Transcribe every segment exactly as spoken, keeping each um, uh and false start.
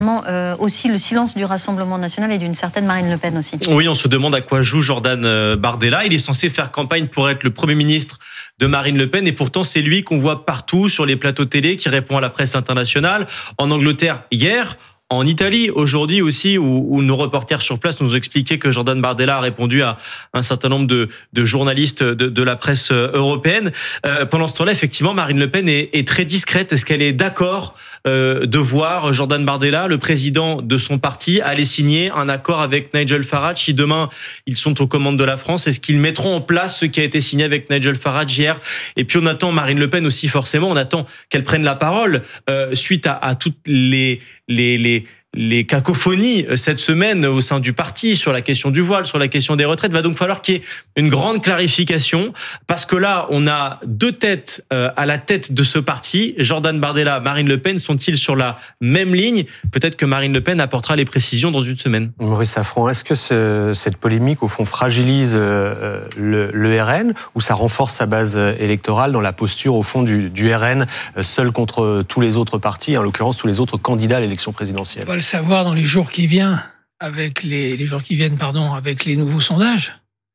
Euh, aussi le silence du Rassemblement national et d'une certaine Marine Le Pen aussi. Oui, on se demande à quoi joue Jordan Bardella. Il est censé faire campagne pour être le Premier ministre de Marine Le Pen et pourtant c'est lui qu'on voit partout sur les plateaux télé qui répond à la presse internationale. En Angleterre, hier, en Italie, aujourd'hui aussi, où, où nos reporters sur place nous expliquaient que Jordan Bardella a répondu à un certain nombre de, de journalistes de, de la presse européenne. Euh, pendant ce temps-là, effectivement, Marine Le Pen est, est très discrète. Est-ce qu'elle est d'accord euh, de voir Jordan Bardella, le président de son parti, aller signer un accord avec Nigel Farage si demain ils sont aux commandes de la France? Est-ce qu'ils mettront en place ce qui a été signé avec Nigel Farage hier? Et puis on attend Marine Le Pen aussi, forcément, on attend qu'elle prenne la parole euh, suite à, à toutes les les les les cacophonies cette semaine au sein du parti sur la question du voile, sur la question des retraites. Va donc falloir qu'il y ait une grande clarification parce que là, on a deux têtes à la tête de ce parti. Jordan Bardella, Marine Le Pen, sont-ils sur la même ligne? Peut-être que Marine Le Pen apportera les précisions dans une semaine. Maurice Safran, est-ce que ce, cette polémique, au fond, fragilise euh, le, le R N ou ça renforce sa base électorale dans la posture, au fond, du, du R N, seul contre tous les autres partis, en l'occurrence tous les autres candidats à l'élection présidentielle? Le savoir dans les jours qui viennent, avec les, les jours qui viennent, pardon, avec les nouveaux sondages.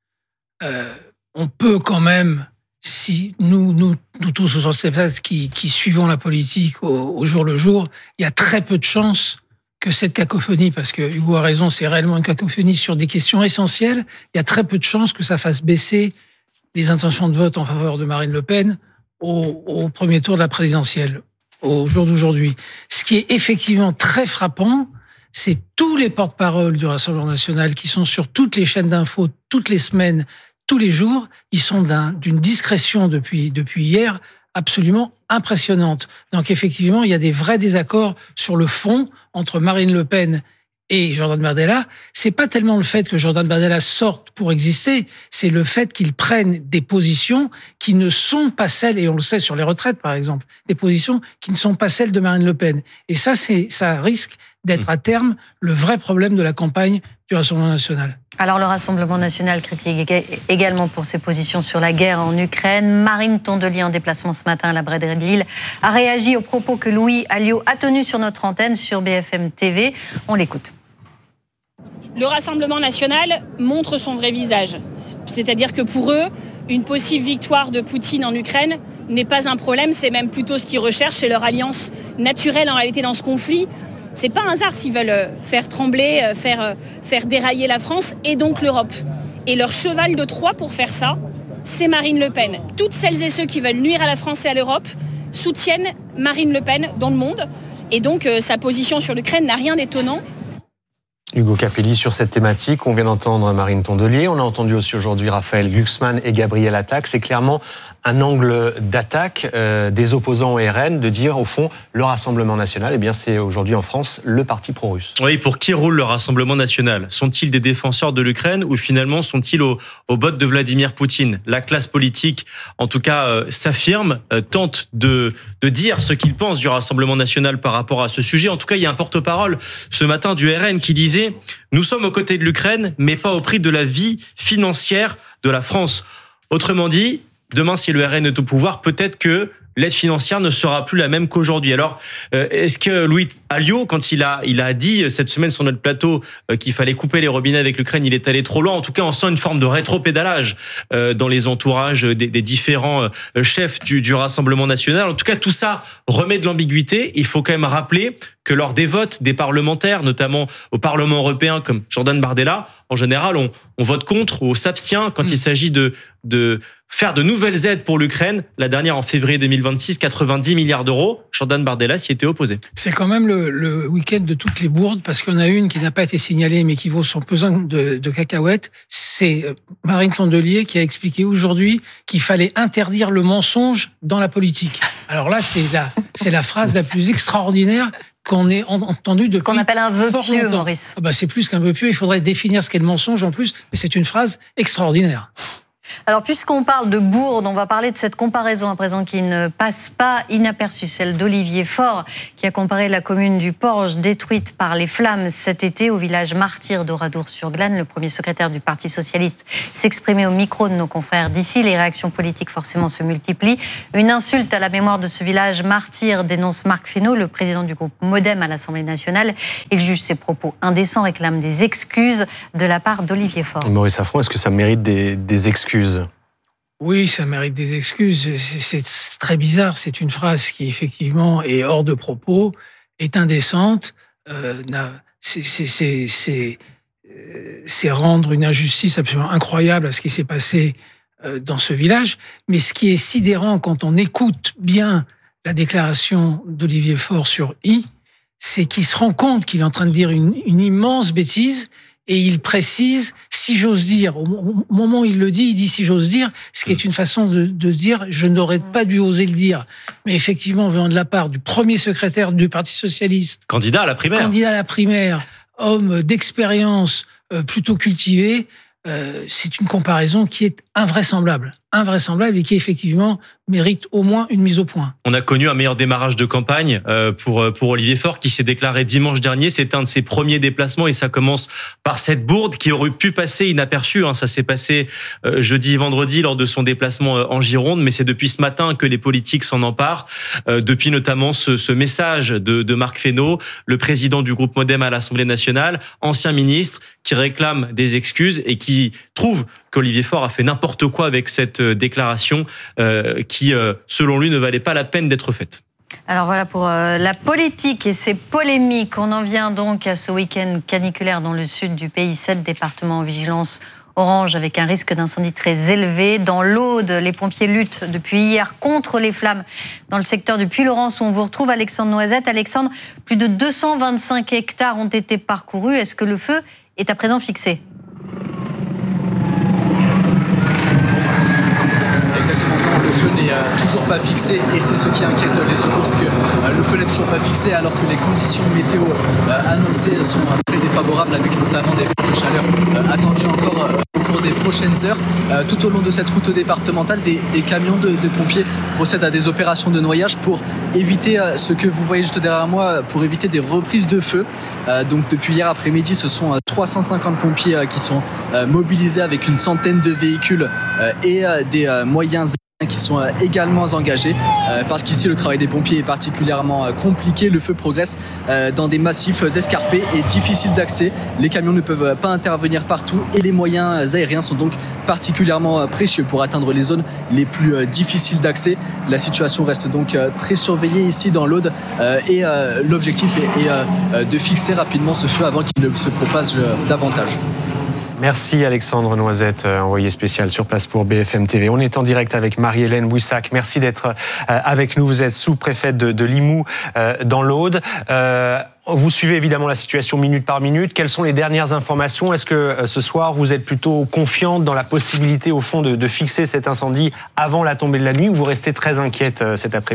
Euh, on peut quand même, si nous, nous, nous tous sur cette place qui, qui suivons la politique au, au jour le jour, il y a très peu de chances que cette cacophonie, parce que Hugo a raison, c'est réellement une cacophonie sur des questions essentielles. Il y a très peu de chances que ça fasse baisser les intentions de vote en faveur de Marine Le Pen au, au premier tour de la présidentielle. Au jour d'aujourd'hui. Ce qui est effectivement très frappant, c'est tous les porte-paroles du Rassemblement national qui sont sur toutes les chaînes d'infos, toutes les semaines, tous les jours. Ils sont d'un, d'une discrétion depuis, depuis hier absolument impressionnante. Donc effectivement, il y a des vrais désaccords sur le fond entre Marine Le Pen et Jordan Bardella. C'est pas tellement le fait que Jordan Bardella sorte pour exister, c'est le fait qu'il prenne des positions qui ne sont pas celles, et on le sait sur les retraites par exemple, des positions qui ne sont pas celles de Marine Le Pen. Et ça, c'est, ça risque d'être à terme le vrai problème de la campagne du Rassemblement national. Alors le Rassemblement national critique également pour ses positions sur la guerre en Ukraine. Marine Tondelier, en déplacement ce matin à la braderie de Lille, a réagi aux propos que Louis Alliot a tenus sur notre antenne sur B F M T V. On l'écoute. Le Rassemblement national montre son vrai visage. C'est-à-dire que pour eux, une possible victoire de Poutine en Ukraine n'est pas un problème, c'est même plutôt ce qu'ils recherchent, c'est leur alliance naturelle en réalité dans ce conflit. C'est pas un hasard s'ils veulent faire trembler, faire, faire dérailler la France et donc l'Europe. Et leur cheval de Troie pour faire ça, c'est Marine Le Pen. Toutes celles et ceux qui veulent nuire à la France et à l'Europe soutiennent Marine Le Pen dans le monde. Et donc sa position sur l'Ukraine n'a rien d'étonnant. Hugo Capelli, sur cette thématique, on vient d'entendre Marine Tondelier, on a entendu aussi aujourd'hui Raphaël Glucksmann et Gabriel Attal. C'est clairement un angle d'attaque euh, des opposants au R N de dire, au fond, le Rassemblement national, eh bien, c'est aujourd'hui en France le parti pro-russe. Oui, pour qui roule le Rassemblement national? Sont-ils des défenseurs de l'Ukraine ou finalement sont-ils au, au bottes de Vladimir Poutine? La classe politique, en tout cas, euh, s'affirme, euh, tente de, de dire ce qu'il pense du Rassemblement national par rapport à ce sujet. En tout cas, il y a un porte-parole ce matin du R N qui disait « Nous sommes aux côtés de l'Ukraine, mais pas au prix de la vie financière de la France ». Autrement dit, demain, si le R N est au pouvoir, peut-être que l'aide financière ne sera plus la même qu'aujourd'hui. Alors, euh, est-ce que Louis Alliot, quand il a, il a dit cette semaine sur notre plateau euh, qu'il fallait couper les robinets avec l'Ukraine, il est allé trop loin? En tout cas, on sent une forme de rétropédalage euh, dans les entourages des, des différents euh, chefs du, du Rassemblement national. En tout cas, tout ça remet de l'ambiguïté. Il faut quand même rappeler que lors des votes des parlementaires, notamment au Parlement européen, comme Jordan Bardella, en général, on, on vote contre ou on s'abstient quand mmh. il s'agit de, de faire de nouvelles aides pour l'Ukraine. La dernière en février deux mille vingt-six, quatre-vingt-dix milliards d'euros. Jordan Bardella s'y était opposé. C'est quand même le, le week-end de toutes les bourdes, parce qu'il y en a une qui n'a pas été signalée, mais qui vaut son pesant de, de cacahuètes. C'est Marine Tondelier qui a expliqué aujourd'hui qu'il fallait interdire le mensonge dans la politique. Alors là, c'est la, c'est la phrase la plus extraordinaire qu'on ait entendu depuis. Ce qu'on appelle un vœu pieux, Maurice. Ah bah c'est plus qu'un vœu pieux. Il faudrait définir ce qu'est le mensonge en plus, mais c'est une phrase extraordinaire. Alors, puisqu'on parle de bourde, on va parler de cette comparaison à présent qui ne passe pas inaperçue, celle d'Olivier Faure, qui a comparé la commune du Porge, détruite par les flammes cet été, au village martyr d'Oradour-sur-Glane. Le premier secrétaire du Parti socialiste s'exprimait au micro de nos confrères d'ici. Les réactions politiques forcément se multiplient. Une insulte à la mémoire de ce village martyr, dénonce Marc Fesneau, le président du groupe Modem à l'Assemblée nationale. Il juge ses propos indécents, réclame des excuses de la part d'Olivier Faure. Maurice Affron, est-ce que ça mérite des, des excuses ? Oui, ça mérite des excuses. C'est, c'est très bizarre. C'est une phrase qui, effectivement, est hors de propos, est indécente. Euh, c'est, c'est, c'est, c'est, c'est rendre une injustice absolument incroyable à ce qui s'est passé dans ce village. Mais ce qui est sidérant quand on écoute bien la déclaration d'Olivier Faure sur I, c'est qu'il se rend compte qu'il est en train de dire une, une immense bêtise. Et il précise, si j'ose dire, au moment où il le dit, il dit si j'ose dire, ce qui est une façon de, de dire je n'aurais pas dû oser le dire. Mais effectivement, venant de la part du premier secrétaire du Parti socialiste, candidat à la primaire, candidat à la primaire, homme d'expérience euh, plutôt cultivé, euh, c'est une comparaison qui est invraisemblable. invraisemblable et qui effectivement mérite au moins une mise au point. On a connu un meilleur démarrage de campagne pour pour Olivier Faure qui s'est déclaré dimanche dernier. C'est un de ses premiers déplacements et ça commence par cette bourde qui aurait pu passer inaperçue. Ça s'est passé jeudi et vendredi lors de son déplacement en Gironde, mais c'est depuis ce matin que les politiques s'en emparent. Depuis notamment ce, ce message de, de Marc Fesneau, le président du groupe Modem à l'Assemblée nationale, ancien ministre, qui réclame des excuses et qui trouve qu'Olivier Faure a fait n'importe quoi avec cette déclaration euh, qui, euh, selon lui, ne valait pas la peine d'être faite. Alors voilà pour euh, la politique et ses polémiques. On en vient donc à ce week-end caniculaire dans le sud du pays. Sept départements en vigilance orange avec un risque d'incendie très élevé. Dans l'Aude, les pompiers luttent depuis hier contre les flammes dans le secteur du Puy-Laurence où on vous retrouve Alexandre Noisette. Alexandre, plus de deux cent vingt-cinq hectares ont été parcourus. Est-ce que le feu est à présent fixé ? Exactement, non, le feu n'est euh, toujours pas fixé et c'est ce qui inquiète les secours, c'est que euh, le feu n'est toujours pas fixé alors que les conditions météo euh, annoncées sont euh, très défavorables avec notamment des fortes chaleurs euh, attendues encore euh, au cours des prochaines heures. Euh, tout au long de cette route départementale, des, des camions de, de pompiers procèdent à des opérations de noyage pour éviter euh, ce que vous voyez juste derrière moi, pour éviter des reprises de feu. Euh, donc depuis hier après-midi, ce sont euh, trois cent cinquante pompiers euh, qui sont euh, mobilisés avec une centaine de véhicules euh, et euh, des euh, moyens qui sont également engagés euh, parce qu'ici le travail des pompiers est particulièrement euh, compliqué. Le feu progresse euh, dans des massifs escarpés et difficiles d'accès. Les camions ne peuvent pas intervenir partout et les moyens aériens sont donc particulièrement précieux pour atteindre les zones les plus euh, difficiles d'accès. La situation reste donc euh, très surveillée ici dans l'Aude euh, et euh, l'objectif est, est euh, de fixer rapidement ce feu avant qu'il ne se propage euh, davantage. Merci Alexandre Noisette, envoyé spécial sur place pour B F M T V. On est en direct avec Marie-Hélène Bouissac. Merci d'être avec nous. Vous êtes sous-préfète de, de Limoux dans l'Aude. Euh, vous suivez évidemment la situation minute par minute. Quelles sont les dernières informations ? Est-ce que ce soir vous êtes plutôt confiante dans la possibilité au fond de, de fixer cet incendie avant la tombée de la nuit ou vous restez très inquiète cet après-midi ?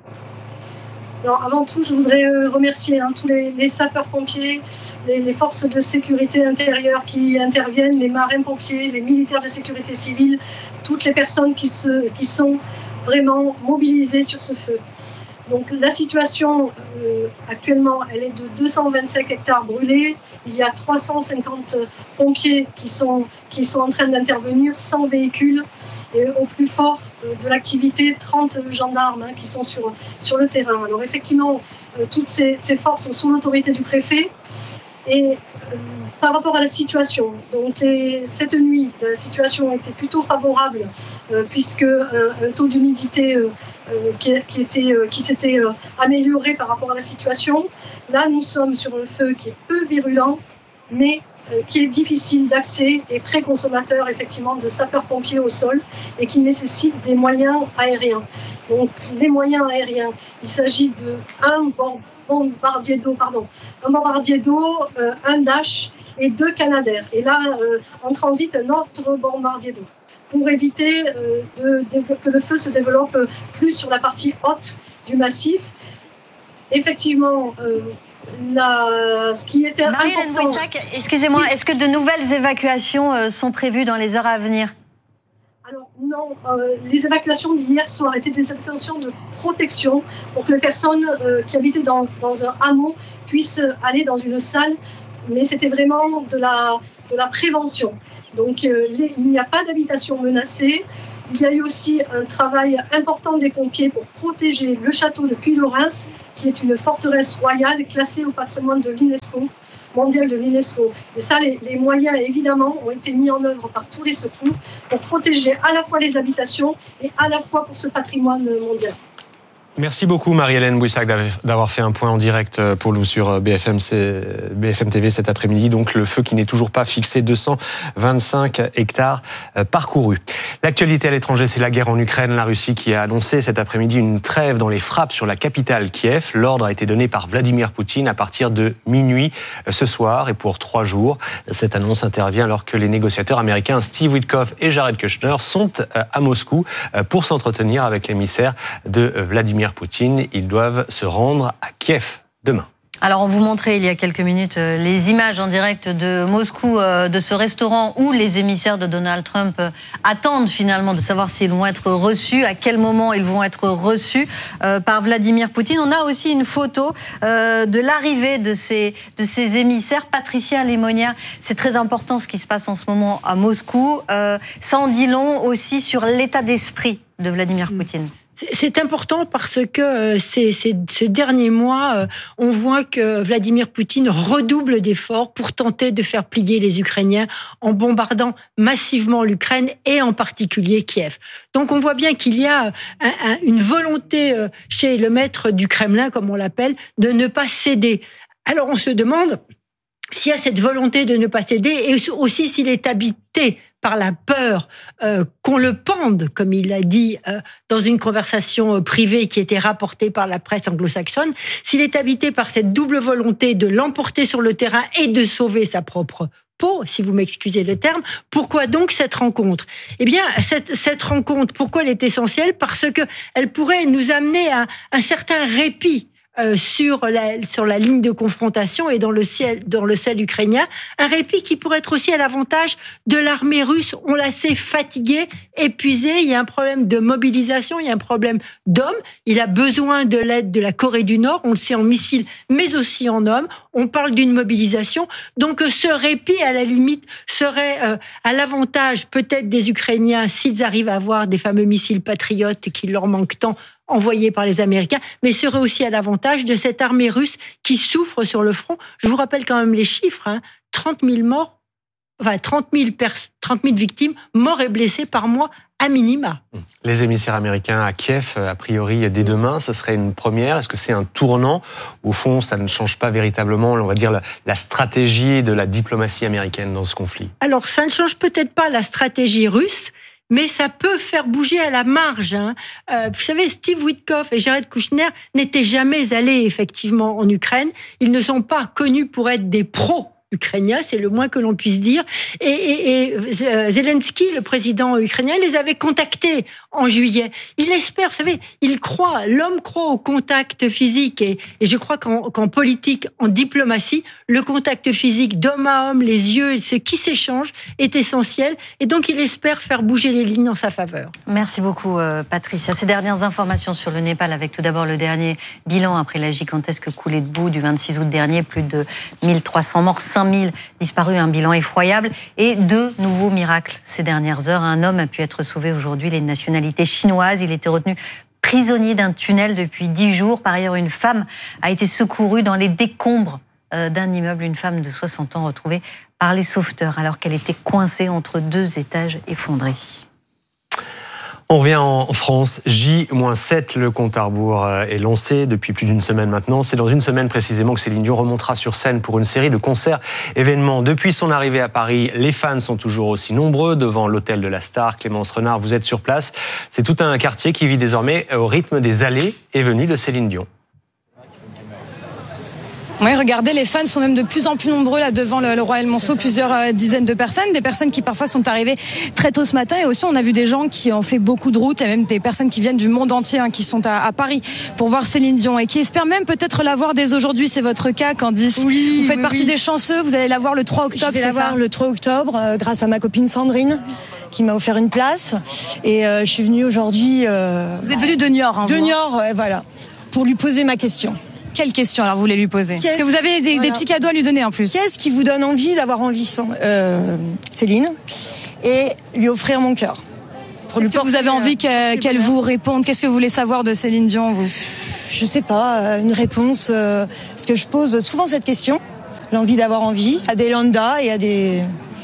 Alors, avant tout, je voudrais remercier hein, tous les, les sapeurs-pompiers, les, les forces de sécurité intérieure qui interviennent, les marins-pompiers, les militaires de sécurité civile, toutes les personnes qui, se, qui sont vraiment mobilisées sur ce feu. Donc la situation euh, actuellement, elle est de deux cent vingt-cinq hectares brûlés. Il y a trois cent cinquante pompiers qui sont, qui sont en train d'intervenir, cent véhicules. Et au plus fort de l'activité, trente gendarmes hein, qui sont sur, sur le terrain. Alors effectivement, euh, toutes ces, ces forces sont sous l'autorité du préfet. Et euh, par rapport à la situation, donc les, cette nuit, la situation était plutôt favorable euh, puisque un, un taux d'humidité euh, euh, qui, qui, était, euh, qui s'était euh, amélioré par rapport à la situation. Là, nous sommes sur un feu qui est peu virulent, mais euh, qui est difficile d'accès et très consommateur effectivement de sapeurs-pompiers au sol et qui nécessite des moyens aériens. Donc les moyens aériens, il s'agit de un bord bombardier d'eau, pardon, un bombardier d'eau, euh, un Dash et deux Canadair. Et là, euh, en transit, un autre bombardier d'eau pour éviter euh, de, de, que le feu se développe plus sur la partie haute du massif. Effectivement, euh, la, ce qui était Marie-Hélène important... Bouissac, excusez-moi, est-ce que de nouvelles évacuations euh, sont prévues dans les heures à venir ? non, euh, les évacuations d'hier soir étaient des intentions de protection pour que les personnes euh, qui habitaient dans, dans un hameau puissent aller dans une salle, mais c'était vraiment de la, de la prévention. Donc euh, les, il n'y a pas d'habitation menacée. Il y a eu aussi un travail important des pompiers pour protéger le château de Puy-Laurens, qui est une forteresse royale classée au patrimoine de l'UNESCO, mondial de l'UNESCO. Et ça, les, les moyens, évidemment, ont été mis en œuvre par tous les secours pour protéger à la fois les habitations et à la fois pour ce patrimoine mondial. Merci beaucoup Marie-Hélène Bouissac d'avoir fait un point en direct pour nous sur B F M, B F M T V cet après-midi. Donc le feu qui n'est toujours pas fixé, deux cent vingt-cinq hectares parcourus. L'actualité à l'étranger, c'est la guerre en Ukraine. La Russie qui a annoncé cet après-midi une trêve dans les frappes sur la capitale Kiev. L'ordre a été donné par Vladimir Poutine à partir de minuit ce soir et pour trois jours. Cette annonce intervient alors que les négociateurs américains Steve Witkoff et Jared Kushner sont à Moscou pour s'entretenir avec l'émissaire de Vladimir Poutine. Ils doivent se rendre à Kiev demain. Alors, on vous montrait il y a quelques minutes les images en direct de Moscou, de ce restaurant où les émissaires de Donald Trump attendent finalement de savoir s'ils vont être reçus, à quel moment ils vont être reçus par Vladimir Poutine. On a aussi une photo de l'arrivée de ces, de ces émissaires. Patricia Lemonia, c'est très important ce qui se passe en ce moment à Moscou. Ça en dit long aussi sur l'état d'esprit de Vladimir Poutine. C'est important parce que ces, ces, ces derniers mois, on voit que Vladimir Poutine redouble d'efforts pour tenter de faire plier les Ukrainiens en bombardant massivement l'Ukraine et en particulier Kiev. Donc on voit bien qu'il y a un, un, une volonté chez le maître du Kremlin, comme on l'appelle, de ne pas céder. Alors on se demande s'il y a cette volonté de ne pas céder et aussi s'il est habité par la peur euh, qu'on le pende, comme il l'a dit euh, dans une conversation privée qui était rapportée par la presse anglo-saxonne, s'il est habité par cette double volonté de l'emporter sur le terrain et de sauver sa propre peau, si vous m'excusez le terme, pourquoi donc cette rencontre ? Eh bien, cette, cette rencontre, pourquoi elle est essentielle ? Parce qu'elle pourrait nous amener à un certain répit Euh, sur la sur la ligne de confrontation et dans le ciel dans le ciel ukrainien, un répit qui pourrait être aussi à l'avantage de l'armée russe. On la sait fatiguée, épuisée, il y a un problème de mobilisation, il y a un problème d'hommes, il a besoin de l'aide de la Corée du Nord, on le sait en missiles mais aussi en hommes, on parle d'une mobilisation, donc ce répit à la limite serait euh, à l'avantage peut-être des Ukrainiens s'ils arrivent à avoir des fameux missiles patriotes qui leur manquent tant envoyés par les Américains, mais serait aussi à l'avantage de cette armée russe qui souffre sur le front. Je vous rappelle quand même les chiffres, hein, trente mille morts, enfin trente mille, pers- trente mille victimes, morts et blessés par mois à minima. Les émissaires américains à Kiev, a priori dès demain, ce serait une première. Est-ce que c'est un tournant ? Au fond, ça ne change pas véritablement, on va dire, la, la stratégie de la diplomatie américaine dans ce conflit. Alors, ça ne change peut-être pas la stratégie russe, mais ça peut faire bouger à la marge. Hein. Euh, vous savez, Steve Witkoff et Jared Kushner n'étaient jamais allés effectivement en Ukraine. Ils ne sont pas connus pour être des pros ukrainiens, c'est le moins que l'on puisse dire. Et, et, et Zelensky, le président ukrainien, les avait contactés en juillet. Il espère, vous savez, il croit, l'homme croit au contact physique. Et, et je crois qu'en, qu'en politique, en diplomatie, le contact physique d'homme à homme, les yeux, ce qui s'échange, est essentiel. Et donc, il espère faire bouger les lignes en sa faveur. Merci beaucoup, euh, Patricia. Ces dernières informations sur le Népal, avec tout d'abord le dernier bilan après la gigantesque coulée de boue du vingt-six août dernier, plus de mille trois cents morts, cinq mille disparus, un bilan effroyable et deux nouveaux miracles ces dernières heures. Un homme a pu être sauvé aujourd'hui, il est de nationalité chinoise, il était retenu prisonnier d'un tunnel depuis dix jours. Par ailleurs, une femme a été secourue dans les décombres d'un immeuble, une femme de soixante ans retrouvée par les sauveteurs alors qu'elle était coincée entre deux étages effondrés. On revient en France, J sept, le compte à rebours est lancé depuis plus d'une semaine maintenant. C'est dans une semaine précisément que Céline Dion remontera sur scène pour une série de concerts événements. Depuis son arrivée à Paris, les fans sont toujours aussi nombreux devant l'hôtel de la Star. Clémence Renard, vous êtes sur place. C'est tout un quartier qui vit désormais au rythme des allées et venues de Céline Dion. Oui, regardez, les fans sont même de plus en plus nombreux là devant le, le Royal Monceau, plusieurs euh, dizaines de personnes, des personnes qui parfois sont arrivées très tôt ce matin et aussi on a vu des gens qui ont fait beaucoup de routes, il y a même des personnes qui viennent du monde entier hein, qui sont à, à Paris pour voir Céline Dion et qui espèrent même peut-être la voir dès aujourd'hui. C'est votre cas, Candice. Oui, vous faites oui, partie oui. des chanceux, vous allez la voir le trois octobre, Je vais c'est la voir ça le trois octobre euh, grâce à ma copine Sandrine qui m'a offert une place. Et euh, je suis venue aujourd'hui... Euh, vous êtes venue de Niort, hein, De vous, Niort, ouais, voilà, pour lui poser ma question. Quelle question alors vous voulez lui poser? Parce que vous avez des, voilà. des petits cadeaux à lui donner en plus. Qu'est-ce qui vous donne envie d'avoir envie, euh, Céline, et lui offrir mon cœur? Est-ce que vous avez envie qu'elle, qu'elle vous réponde? Qu'est-ce que vous voulez savoir de Céline Dion, vous? Je sais pas, une réponse. Euh, parce que je pose souvent cette question, l'envie d'avoir envie, à des lambda et à des,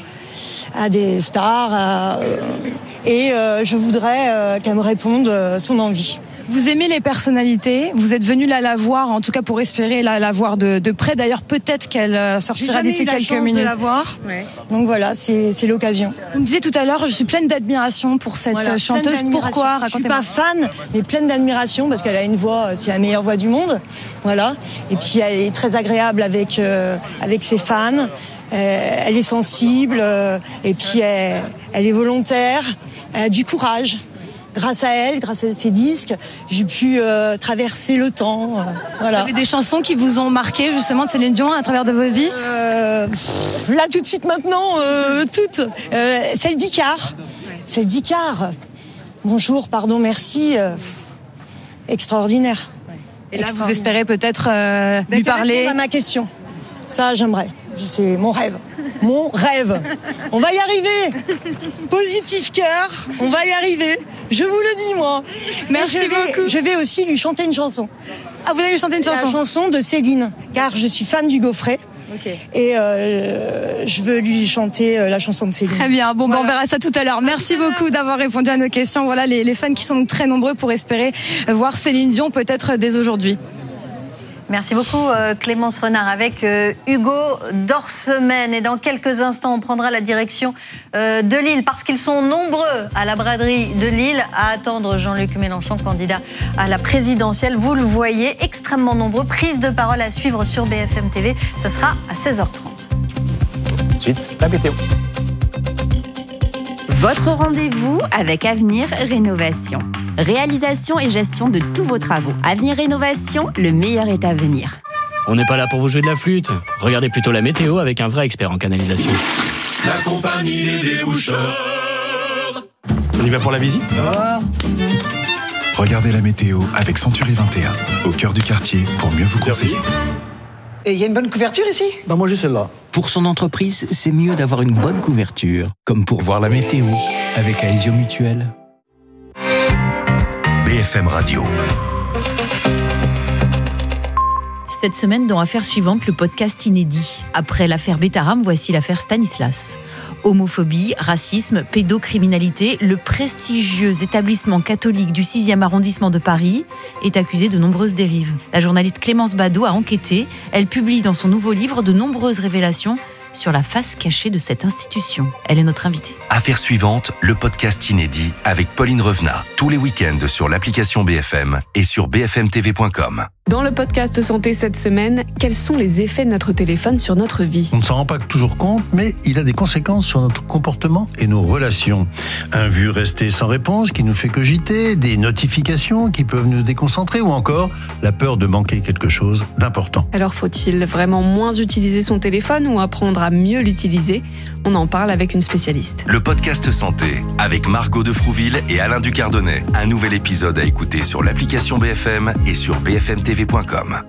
à des stars. À, euh, et euh, je voudrais euh, qu'elle me réponde euh, son envie. Vous aimez les personnalités, vous êtes venu là la voir, en tout cas pour espérer la, la voir de, de près. D'ailleurs, peut-être qu'elle sortira d'ici quelques chance minutes. De la voir. Ouais. Donc voilà, c'est, c'est l'occasion. Vous me disiez tout à l'heure, je suis pleine d'admiration pour cette voilà, chanteuse. Pourquoi? Je suis pas fan, mais pleine d'admiration parce qu'elle a une voix, c'est la meilleure voix du monde. Voilà. Et puis elle est très agréable avec euh, avec ses fans. Euh, elle est sensible euh, et puis elle, elle est volontaire. Elle a du courage. Grâce à elle, grâce à ses disques, j'ai pu euh, traverser le temps. Euh, voilà. Vous avez des chansons qui vous ont marqué justement de Céline Dion à travers de votre vie? euh, pff, Là tout de suite maintenant, euh, toutes. Euh, celle d'Icare. Celle d'Icare. Bonjour, pardon, merci. Euh, extraordinaire. Et là vous espérez peut-être euh, lui parler à ma question. Ça j'aimerais. C'est mon rêve. Mon rêve. On va y arriver. Positif cœur, on va y arriver. Je vous le dis, moi. Merci je vais, beaucoup. Je vais aussi lui chanter une chanson. Ah, vous allez lui chanter une chanson? La chanson de Céline, car je suis fan du Gaufret. Okay. Et euh, je veux lui chanter la chanson de Céline. Très bien, bon, voilà. Ben on verra ça tout à l'heure. Merci beaucoup d'avoir répondu à nos questions. Voilà les, les fans qui sont très nombreux pour espérer voir Céline Dion peut-être dès aujourd'hui. Merci beaucoup Clémence Renard avec Hugo Dorsemène. Et dans quelques instants, on prendra la direction de Lille parce qu'ils sont nombreux à la braderie de Lille à attendre Jean-Luc Mélenchon, candidat à la présidentielle. Vous le voyez, extrêmement nombreux. Prise de parole à suivre sur B F M T V. Ça sera à seize heures trente. Tout de suite, la météo. Votre rendez-vous avec Avenir Rénovation. Réalisation et gestion de tous vos travaux. Avenir Rénovation, le meilleur est à venir. On n'est pas là pour vous jouer de la flûte. Regardez plutôt la météo avec un vrai expert en canalisation. La compagnie des déboucheurs. On y va pour la visite ? Ah. Regardez la météo avec Century vingt et un, au cœur du quartier, pour mieux vous conseiller. Et il y a une bonne couverture ici ? Bah moi j'ai celle-là. Pour son entreprise, c'est mieux d'avoir une bonne couverture, comme pour voir la météo avec Aesio Mutuel. B F M Radio. Cette semaine, dans Affaires suivantes, le podcast inédit. Après l'affaire Bétaram, voici l'affaire Stanislas. Homophobie, racisme, pédocriminalité, le prestigieux établissement catholique du sixième arrondissement de Paris est accusé de nombreuses dérives. La journaliste Clémence Badaud a enquêté. Elle publie dans son nouveau livre de nombreuses révélations sur la face cachée de cette institution. Elle est notre invitée. Affaires suivantes, le podcast inédit avec Pauline Revenat. Tous les week-ends sur l'application B F M et sur b f m t v point com. Dans le podcast Santé cette semaine, quels sont les effets de notre téléphone sur notre vie ? On ne s'en rend pas toujours compte, mais il a des conséquences sur notre comportement et nos relations. Un vu resté sans réponse qui nous fait cogiter, des notifications qui peuvent nous déconcentrer ou encore la peur de manquer quelque chose d'important. Alors faut-il vraiment moins utiliser son téléphone ou apprendre à mieux l'utiliser ? On en parle avec une spécialiste. Le podcast Santé avec Margot de Frouville et Alain Ducardonnet. Un nouvel épisode à écouter sur l'application B F M et sur b f m t v point com.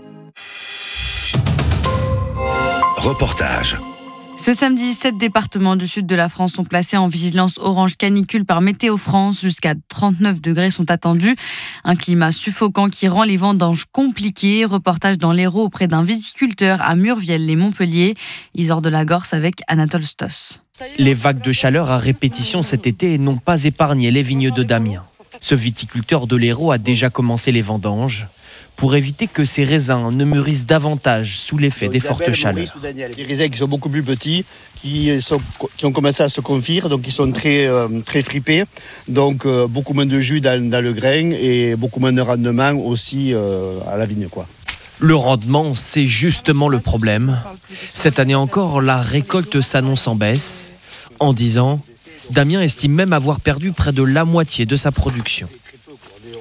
Reportage. Ce samedi, sept départements du sud de la France sont placés en vigilance orange canicule par Météo France. Jusqu'à trente-neuf degrés sont attendus. Un climat suffocant qui rend les vendanges compliquées. Reportage dans l'Hérault auprès d'un viticulteur à Murviel-les-Montpellier. Isor de la Gorse avec Anatole Stoss. Les vagues de chaleur à répétition cet été n'ont pas épargné les vignes de Damien. Ce viticulteur de l'Hérault a déjà commencé les vendanges pour éviter que ces raisins ne mûrissent davantage sous l'effet des fortes chaleurs. Les raisins qui sont beaucoup plus petits, qui, sont, qui ont commencé à se confire, donc ils sont très, euh, très fripés, donc euh, beaucoup moins de jus dans, dans le grain et beaucoup moins de rendement aussi euh, à la vigne, quoi. Le rendement, c'est justement le problème. Cette année encore, la récolte s'annonce en baisse. En dix ans, Damien estime même avoir perdu près de la moitié de sa production.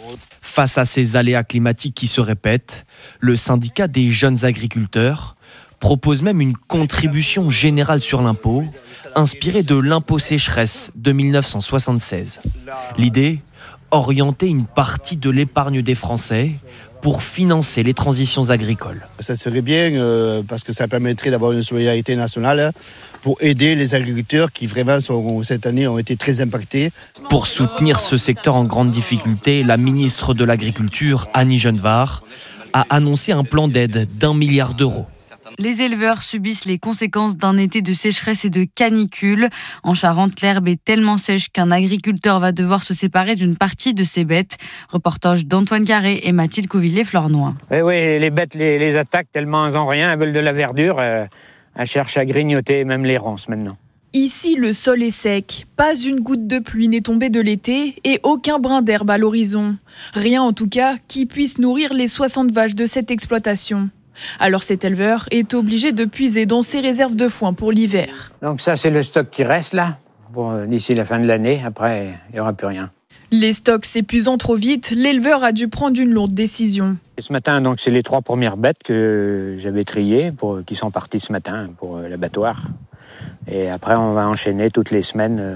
Face à ces aléas climatiques qui se répètent, le syndicat des jeunes agriculteurs propose même une contribution générale sur l'impôt, inspirée de l'impôt sécheresse de mille neuf cent soixante-seize. L'idée, orienter une partie de l'épargne des Français pour financer les transitions agricoles. Ça serait bien euh, parce que ça permettrait d'avoir une solidarité nationale pour aider les agriculteurs qui vraiment sont, cette année ont été très impactés. Pour soutenir ce secteur en grande difficulté, la ministre de l'Agriculture, Annie Genevard, a annoncé un plan d'aide d'un milliard d'euros. Les éleveurs subissent les conséquences d'un été de sécheresse et de canicule. En Charente, l'herbe est tellement sèche qu'un agriculteur va devoir se séparer d'une partie de ses bêtes. Reportage d'Antoine Carré et Mathilde Couvillé-Flornois. Oui, oui, les bêtes les, les attaquent tellement elles n'ont rien, elles veulent de la verdure. Euh, elles cherchent à grignoter même les ronces maintenant. Ici, le sol est sec. Pas une goutte de pluie n'est tombée de l'été et aucun brin d'herbe à l'horizon. Rien en tout cas qui puisse nourrir les soixante vaches de cette exploitation. Alors cet éleveur est obligé de puiser dans ses réserves de foin pour l'hiver. Donc ça, c'est le stock qui reste là, bon, d'ici la fin de l'année. Après, il n'y aura plus rien. Les stocks s'épuisant trop vite, l'éleveur a dû prendre une lourde décision. Ce matin, donc, c'est les trois premières bêtes que j'avais triées, pour, qui sont parties ce matin pour euh, l'abattoir. Et après, on va enchaîner toutes les semaines. Euh,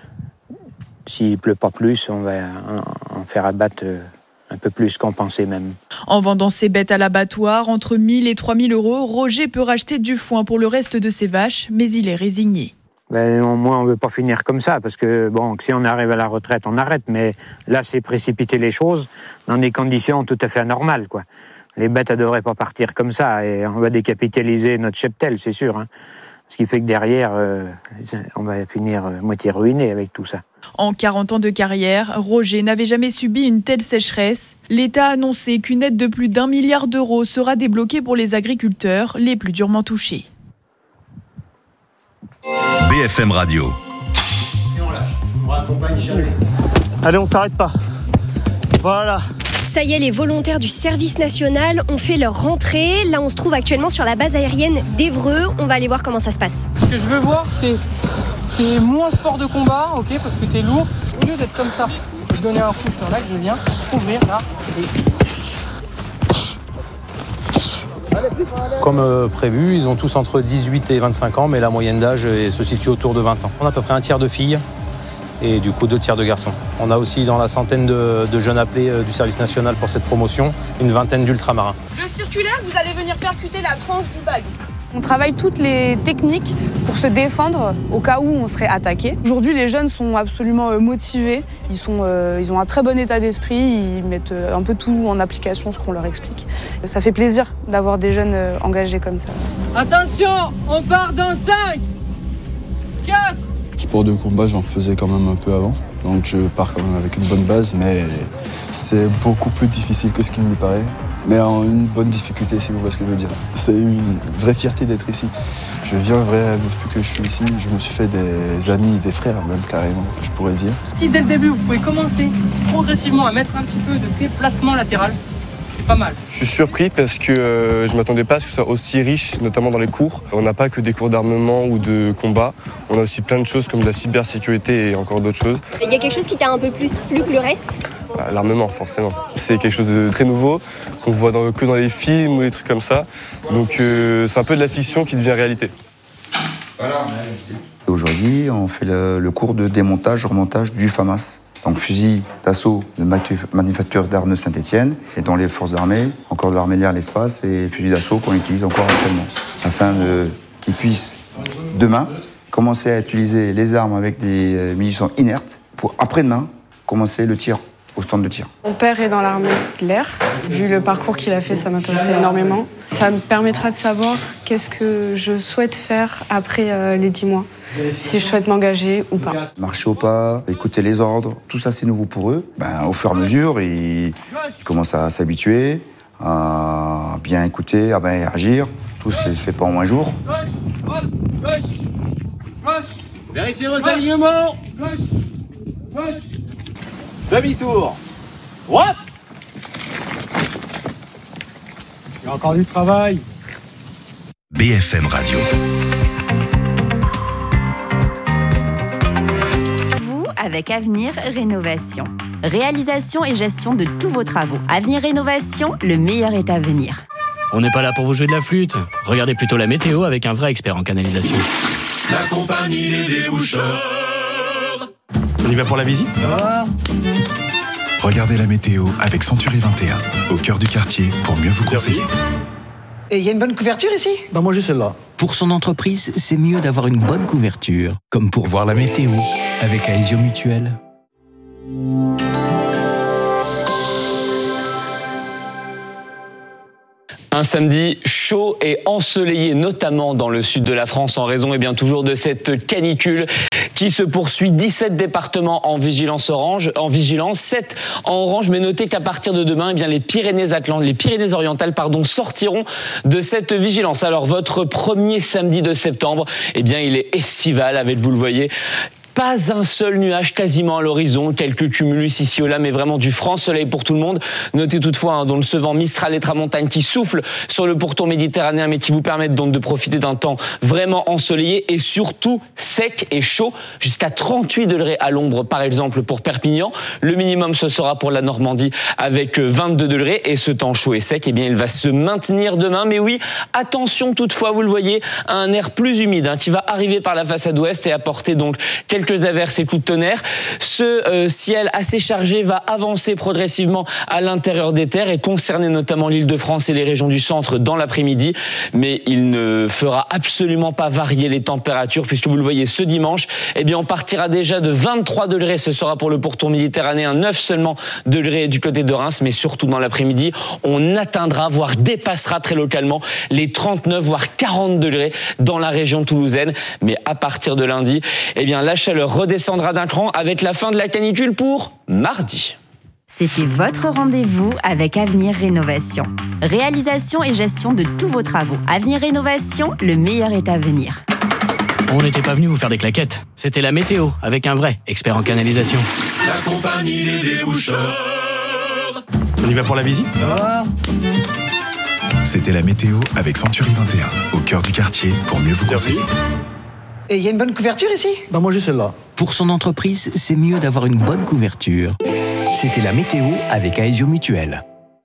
s'il ne pleut pas plus, on va en, en faire abattre euh, un peu plus qu'on pensait même. En vendant ses bêtes à l'abattoir, entre mille et trois mille euros, Roger peut racheter du foin pour le reste de ses vaches, mais il est résigné. Ben, au moins, on ne veut pas finir comme ça, parce que bon, si on arrive à la retraite, on arrête. Mais là, c'est précipiter les choses dans des conditions tout à fait anormales, quoi. Les bêtes, elles ne devraient pas partir comme ça, et on va décapitaliser notre cheptel, c'est sûr. Hein. Ce qui fait que derrière, euh, on va finir euh, moitié ruiné avec tout ça. En quarante ans de carrière, Roger n'avait jamais subi une telle sécheresse. L'État a annoncé qu'une aide de plus d'un milliard d'euros sera débloquée pour les agriculteurs les plus durement touchés. B F M Radio. Et on lâche. On raccompagne jamais. Allez, on s'arrête pas. Voilà. Ça y est, les volontaires du service national ont fait leur rentrée. Là, on se trouve actuellement sur la base aérienne d'Évreux. On va aller voir comment ça se passe. Ce que je veux voir, c'est, c'est moins sport de combat, ok, parce que t'es lourd. Au lieu d'être comme ça, je vais donner un coup, je suis là que je viens ouvrir là. Et... Comme euh, prévu, ils ont tous entre dix-huit et vingt-cinq ans, mais la moyenne d'âge se situe autour de vingt ans. On a à peu près un tiers de filles et du coup deux tiers de garçons. On a aussi dans la centaine de, de jeunes appelés euh, du service national pour cette promotion, une vingtaine d'ultramarins. Le circulaire, vous allez venir percuter la tranche du bag. On travaille toutes les techniques pour se défendre au cas où on serait attaqué. Aujourd'hui, les jeunes sont absolument motivés. Ils, sont, euh, ils ont un très bon état d'esprit. Ils mettent un peu tout en application, ce qu'on leur explique. Ça fait plaisir d'avoir des jeunes engagés comme ça. Attention, on part dans cinq, quatre. Sport de combat, j'en faisais quand même un peu avant. Donc je pars quand même avec une bonne base, mais c'est beaucoup plus difficile que ce qu'il n'y paraît. Mais en une bonne difficulté, si vous voyez ce que je veux dire. C'est une vraie fierté d'être ici. Je viens vrai depuis que je suis ici. Je me suis fait des amis, des frères même carrément, je pourrais dire. Si dès le début, vous pouvez commencer progressivement à mettre un petit peu de déplacement latéral, c'est pas mal. Je suis surpris parce que euh, je ne m'attendais pas à ce que ce soit aussi riche, notamment dans les cours. On n'a pas que des cours d'armement ou de combat. On a aussi plein de choses comme de la cybersécurité et encore d'autres choses. Il y a quelque chose qui t'a un peu plus plu que le reste ? L'armement, forcément. C'est quelque chose de très nouveau, qu'on voit dans, que dans les films ou les trucs comme ça. Donc euh, c'est un peu de la fiction qui devient réalité. Voilà. Aujourd'hui, on fait le, le cours de démontage, remontage du FAMAS. Donc fusil d'assaut de manufacture d'armes de Saint-Étienne et dans les forces armées, encore de l'armée de l'air, l'espace et fusil d'assaut qu'on utilise encore actuellement. Afin de, qu'ils puissent demain commencer à utiliser les armes avec des munitions inertes pour après-demain commencer le tir au stand de tir. Mon père est dans l'armée de l'air. Vu le parcours qu'il a fait, ça m'intéressait énormément. Ça me permettra de savoir qu'est-ce que je souhaite faire après euh, les dix mois. Si je souhaite m'engager ou pas. Marcher au pas, écouter les ordres, tout ça c'est nouveau pour eux. Ben, au fur et à mesure, ils, ils commencent à s'habituer, à bien écouter, à bien réagir. Tout se fait pas en un jour. Vérifiez vos alignements. Demi-tour. Droite. Il y a encore du travail. B F M Radio. Avec Avenir Rénovation. Réalisation et gestion de tous vos travaux. Avenir Rénovation, le meilleur est à venir. On n'est pas là pour vous jouer de la flûte. Regardez plutôt la météo avec un vrai expert en canalisation. La compagnie des déboucheurs. On y va pour la visite ? Ah. Regardez la météo avec Century vingt et un, au cœur du quartier, pour mieux vous conseiller. Et il y a une bonne couverture ici ? Bah moi j'ai celle-là. Pour son entreprise, c'est mieux d'avoir une bonne couverture, comme pour voir la météo avec Aesio Mutuel. Un samedi chaud et ensoleillé, notamment dans le sud de la France, en raison eh bien, toujours de cette canicule qui se poursuit. dix-sept départements en vigilance orange, en vigilance, sept en orange, mais notez qu'à partir de demain, eh bien, les Pyrénées-Atlantiques, les Pyrénées-Orientales, pardon, sortiront de cette vigilance. Alors, votre premier samedi de septembre, eh bien, il est estival, avec, vous le voyez, pas un seul nuage quasiment à l'horizon, quelques cumulus ici ou là, mais vraiment du franc soleil pour tout le monde. Notez toutefois hein, donc ce vent Mistral et Tramontane qui souffle sur le pourtour méditerranéen, mais qui vous permettent donc de profiter d'un temps vraiment ensoleillé et surtout sec et chaud, jusqu'à trente-huit degrés à l'ombre par exemple pour Perpignan. Le minimum ce sera pour la Normandie avec vingt-deux degrés, et ce temps chaud et sec, eh bien il va se maintenir demain. Mais oui, attention toutefois, vous le voyez, à un air plus humide hein, qui va arriver par la façade ouest et apporter donc quelques Quelques averses et coups de tonnerre. Ce euh, ciel assez chargé va avancer progressivement à l'intérieur des terres et concerner notamment l'Île-de-France et les régions du centre dans l'après-midi. Mais il ne fera absolument pas varier les températures, puisque vous le voyez ce dimanche, eh bien on partira déjà de vingt-trois degrés. Ce sera pour le pourtour méditerranéen, neuf seulement degrés du côté de Reims, mais surtout dans l'après-midi, on atteindra, voire dépassera très localement les trente-neuf voire quarante degrés dans la région toulousaine. Mais à partir de lundi, eh bien la chaleur redescendra d'un cran avec la fin de la canicule pour mardi. C'était votre rendez-vous avec Avenir Rénovation. Réalisation et gestion de tous vos travaux. Avenir Rénovation, le meilleur est à venir. On n'était pas venu vous faire des claquettes. C'était la météo avec un vrai expert en canalisation. La compagnie des déboucheurs. On y va pour la visite ? Ah. C'était la météo avec Century vingt et un, au cœur du quartier, pour mieux vous conseiller. Et il y a une bonne couverture ici ? Bah moi j'ai celle-là. Pour son entreprise, c'est mieux d'avoir une bonne couverture. C'était la météo avec Aesio Mutuel.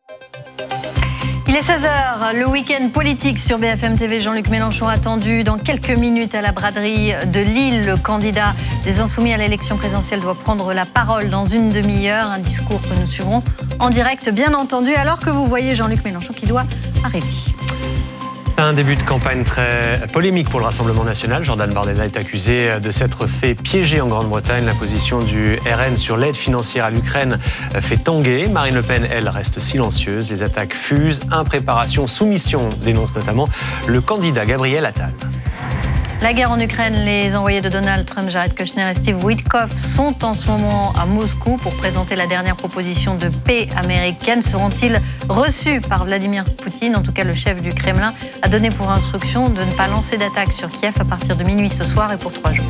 Il est seize heures, le week-end politique sur B F M T V. Jean-Luc Mélenchon attendu dans quelques minutes à la braderie de Lille. Le candidat des Insoumis à l'élection présidentielle doit prendre la parole dans une demi-heure. Un discours que nous suivrons en direct, bien entendu, alors que vous voyez Jean-Luc Mélenchon qui doit arriver. Un début de campagne très polémique pour le Rassemblement national. Jordan Bardella est accusé de s'être fait piéger en Grande-Bretagne. La position du R N sur l'aide financière à l'Ukraine fait tanguer. Marine Le Pen, elle, reste silencieuse. Les attaques fusent. Impréparation, soumission, dénonce notamment le candidat Gabriel Attal. La guerre en Ukraine, les envoyés de Donald Trump, Jared Kushner et Steve Witkoff sont en ce moment à Moscou pour présenter la dernière proposition de paix américaine. Seront-ils reçus par Vladimir Poutine ? En tout cas, le chef du Kremlin a donné pour instruction de ne pas lancer d'attaque sur Kiev à partir de minuit ce soir et pour trois jours.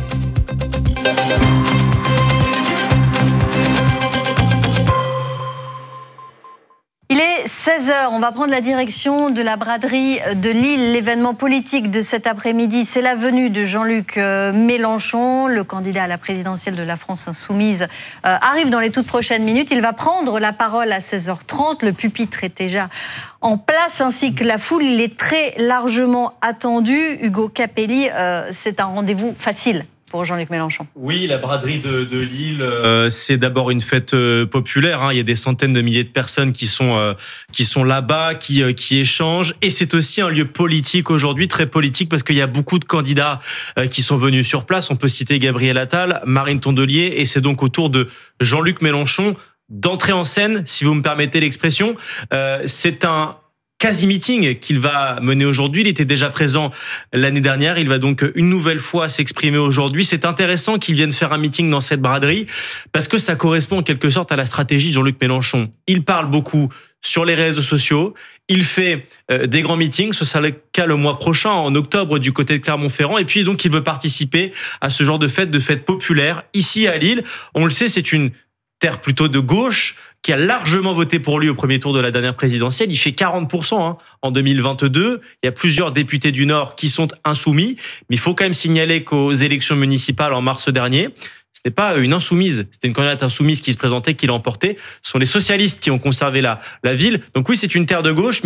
Il est seize heures, on va prendre la direction de la braderie de Lille. L'événement politique de cet après-midi, c'est la venue de Jean-Luc Mélenchon, le candidat à la présidentielle de la France Insoumise, euh, arrive dans les toutes prochaines minutes. Il va prendre la parole à seize heures trente. Le pupitre est déjà en place, ainsi que la foule. Il est très largement attendu. Hugo Capelli, euh, c'est un rendez-vous facile pour Jean-Luc Mélenchon. Oui, la braderie de, de Lille, euh, c'est d'abord une fête euh, populaire. Hein. Il y a des centaines de milliers de personnes qui sont euh, qui sont là-bas, qui euh, qui échangent, et c'est aussi un lieu politique aujourd'hui, très politique, parce qu'il y a beaucoup de candidats euh, qui sont venus sur place. On peut citer Gabriel Attal, Marine Tondelier, et c'est donc au tour de Jean-Luc Mélenchon d'entrer en scène, si vous me permettez l'expression. Euh, c'est un quasi-meeting qu'il va mener aujourd'hui. Il était déjà présent l'année dernière. Il va donc une nouvelle fois s'exprimer aujourd'hui. C'est intéressant qu'il vienne faire un meeting dans cette braderie parce que ça correspond en quelque sorte à la stratégie de Jean-Luc Mélenchon. Il parle beaucoup sur les réseaux sociaux. Il fait euh, des grands meetings. Ce sera le cas le mois prochain, en octobre, du côté de Clermont-Ferrand. Et puis, donc, il veut participer à ce genre de fête, de fête populaire ici à Lille. On le sait, c'est une terre plutôt de gauche, qui a largement voté pour lui au premier tour de la dernière présidentielle. Il fait quarante pour cent hein, en deux mille vingt-deux. Il y a plusieurs députés du Nord qui sont insoumis. Mais il faut quand même signaler qu'aux élections municipales en mars dernier, ce n'est pas une insoumise, c'était une candidate insoumise qui se présentait, qui l'a emporté. Ce sont les socialistes qui ont conservé la, la ville. Donc oui, c'est une terre de gauche, mais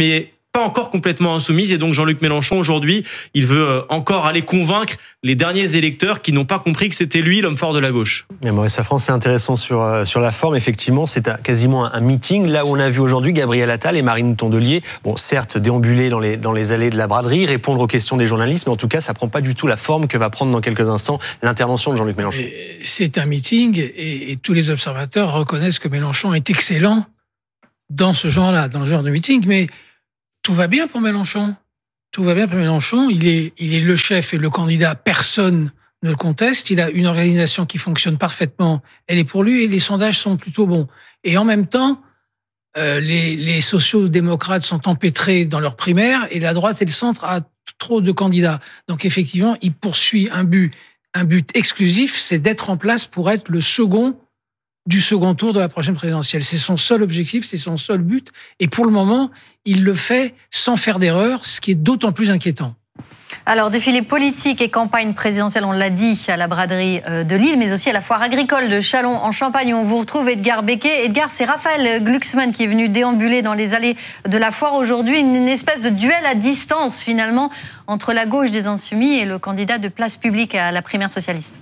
pas encore complètement insoumise. Et donc Jean-Luc Mélenchon, aujourd'hui, il veut encore aller convaincre les derniers électeurs qui n'ont pas compris que c'était lui l'homme fort de la gauche. Et Maurice Safran, c'est intéressant sur, sur la forme. Effectivement, c'est quasiment un meeting. Là où on a vu aujourd'hui Gabriel Attal et Marine Tondelier, bon, certes, déambuler dans les, dans les allées de la braderie, répondre aux questions des journalistes, mais en tout cas, ça prend pas du tout la forme que va prendre dans quelques instants l'intervention de Jean-Luc Mélenchon. C'est un meeting et, et tous les observateurs reconnaissent que Mélenchon est excellent dans ce genre-là, dans le genre de meeting, mais tout va bien pour Mélenchon. Tout va bien pour Mélenchon. Il est, il est le chef et le candidat. Personne ne le conteste. Il a une organisation qui fonctionne parfaitement. Elle est pour lui et les sondages sont plutôt bons. Et en même temps, euh, les, les sociaux-démocrates sont empêtrés dans leur primaire et la droite et le centre a trop de candidats. Donc effectivement, il poursuit un but, un but exclusif, c'est d'être en place pour être le second du second tour de la prochaine présidentielle. C'est son seul objectif, c'est son seul but. Et pour le moment, il le fait sans faire d'erreur, ce qui est d'autant plus inquiétant. Alors, défilé politique et campagne présidentielle, on l'a dit, à la braderie de Lille, mais aussi à la foire agricole de Châlons en Champagne, où on vous retrouve Edgar Becquet. Edgar, c'est Raphaël Glucksmann qui est venu déambuler dans les allées de la foire aujourd'hui. Une espèce de duel à distance, finalement, entre la gauche des Insoumis et le candidat de Place Publique à la primaire socialiste.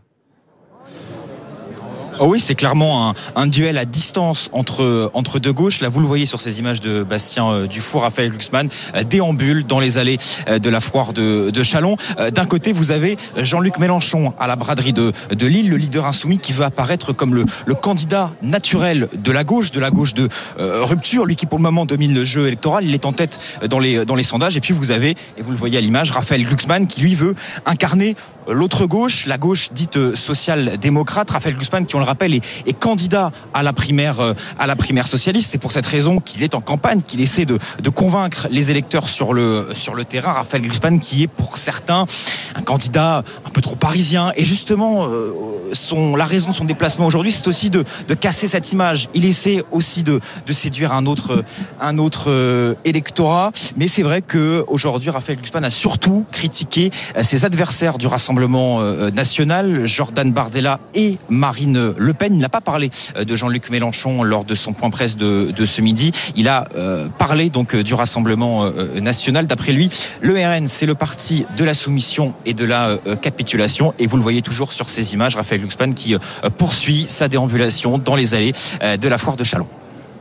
Oh oui, c'est clairement un, un duel à distance entre, entre deux gauches. Là, vous le voyez sur ces images de Bastien euh, Dufour, Raphaël Glucksmann euh, déambule dans les allées euh, de la foire de, de Châlons. Euh, d'un côté, vous avez Jean-Luc Mélenchon à la braderie de, de Lille, le leader insoumis qui veut apparaître comme le, le candidat naturel de la gauche, de la gauche de euh, rupture, lui qui pour le moment domine le jeu électoral. Il est en tête dans les, dans les sondages. Et puis vous avez, et vous le voyez à l'image, Raphaël Glucksmann qui lui veut incarner l'autre gauche, la gauche dite social-démocrate. Raphaël Glucksmann, qui on le rappelle, est, est candidat à la primaire, à la primaire socialiste. C'est pour cette raison qu'il est en campagne, qu'il essaie de, de convaincre les électeurs sur le, sur le terrain. Raphaël Glucksmann, qui est pour certains un candidat un peu trop parisien. Et justement, son, la raison de son déplacement aujourd'hui, c'est aussi de, de casser cette image. Il essaie aussi de, de séduire un autre, un autre électorat. Mais c'est vrai qu'aujourd'hui, Raphaël Glucksmann a surtout critiqué ses adversaires du Rassemblement national, Jordan Bardella et Marine Le Pen. Il n'a pas parlé de Jean-Luc Mélenchon lors de son point presse de, de ce midi. Il a euh, parlé donc du Rassemblement euh, national. D'après lui, le R N, c'est le parti de la soumission et de la euh, capitulation. Et vous le voyez toujours sur ces images, Raphaël Glucksmann qui euh, poursuit sa déambulation dans les allées euh, de la foire de Châlons.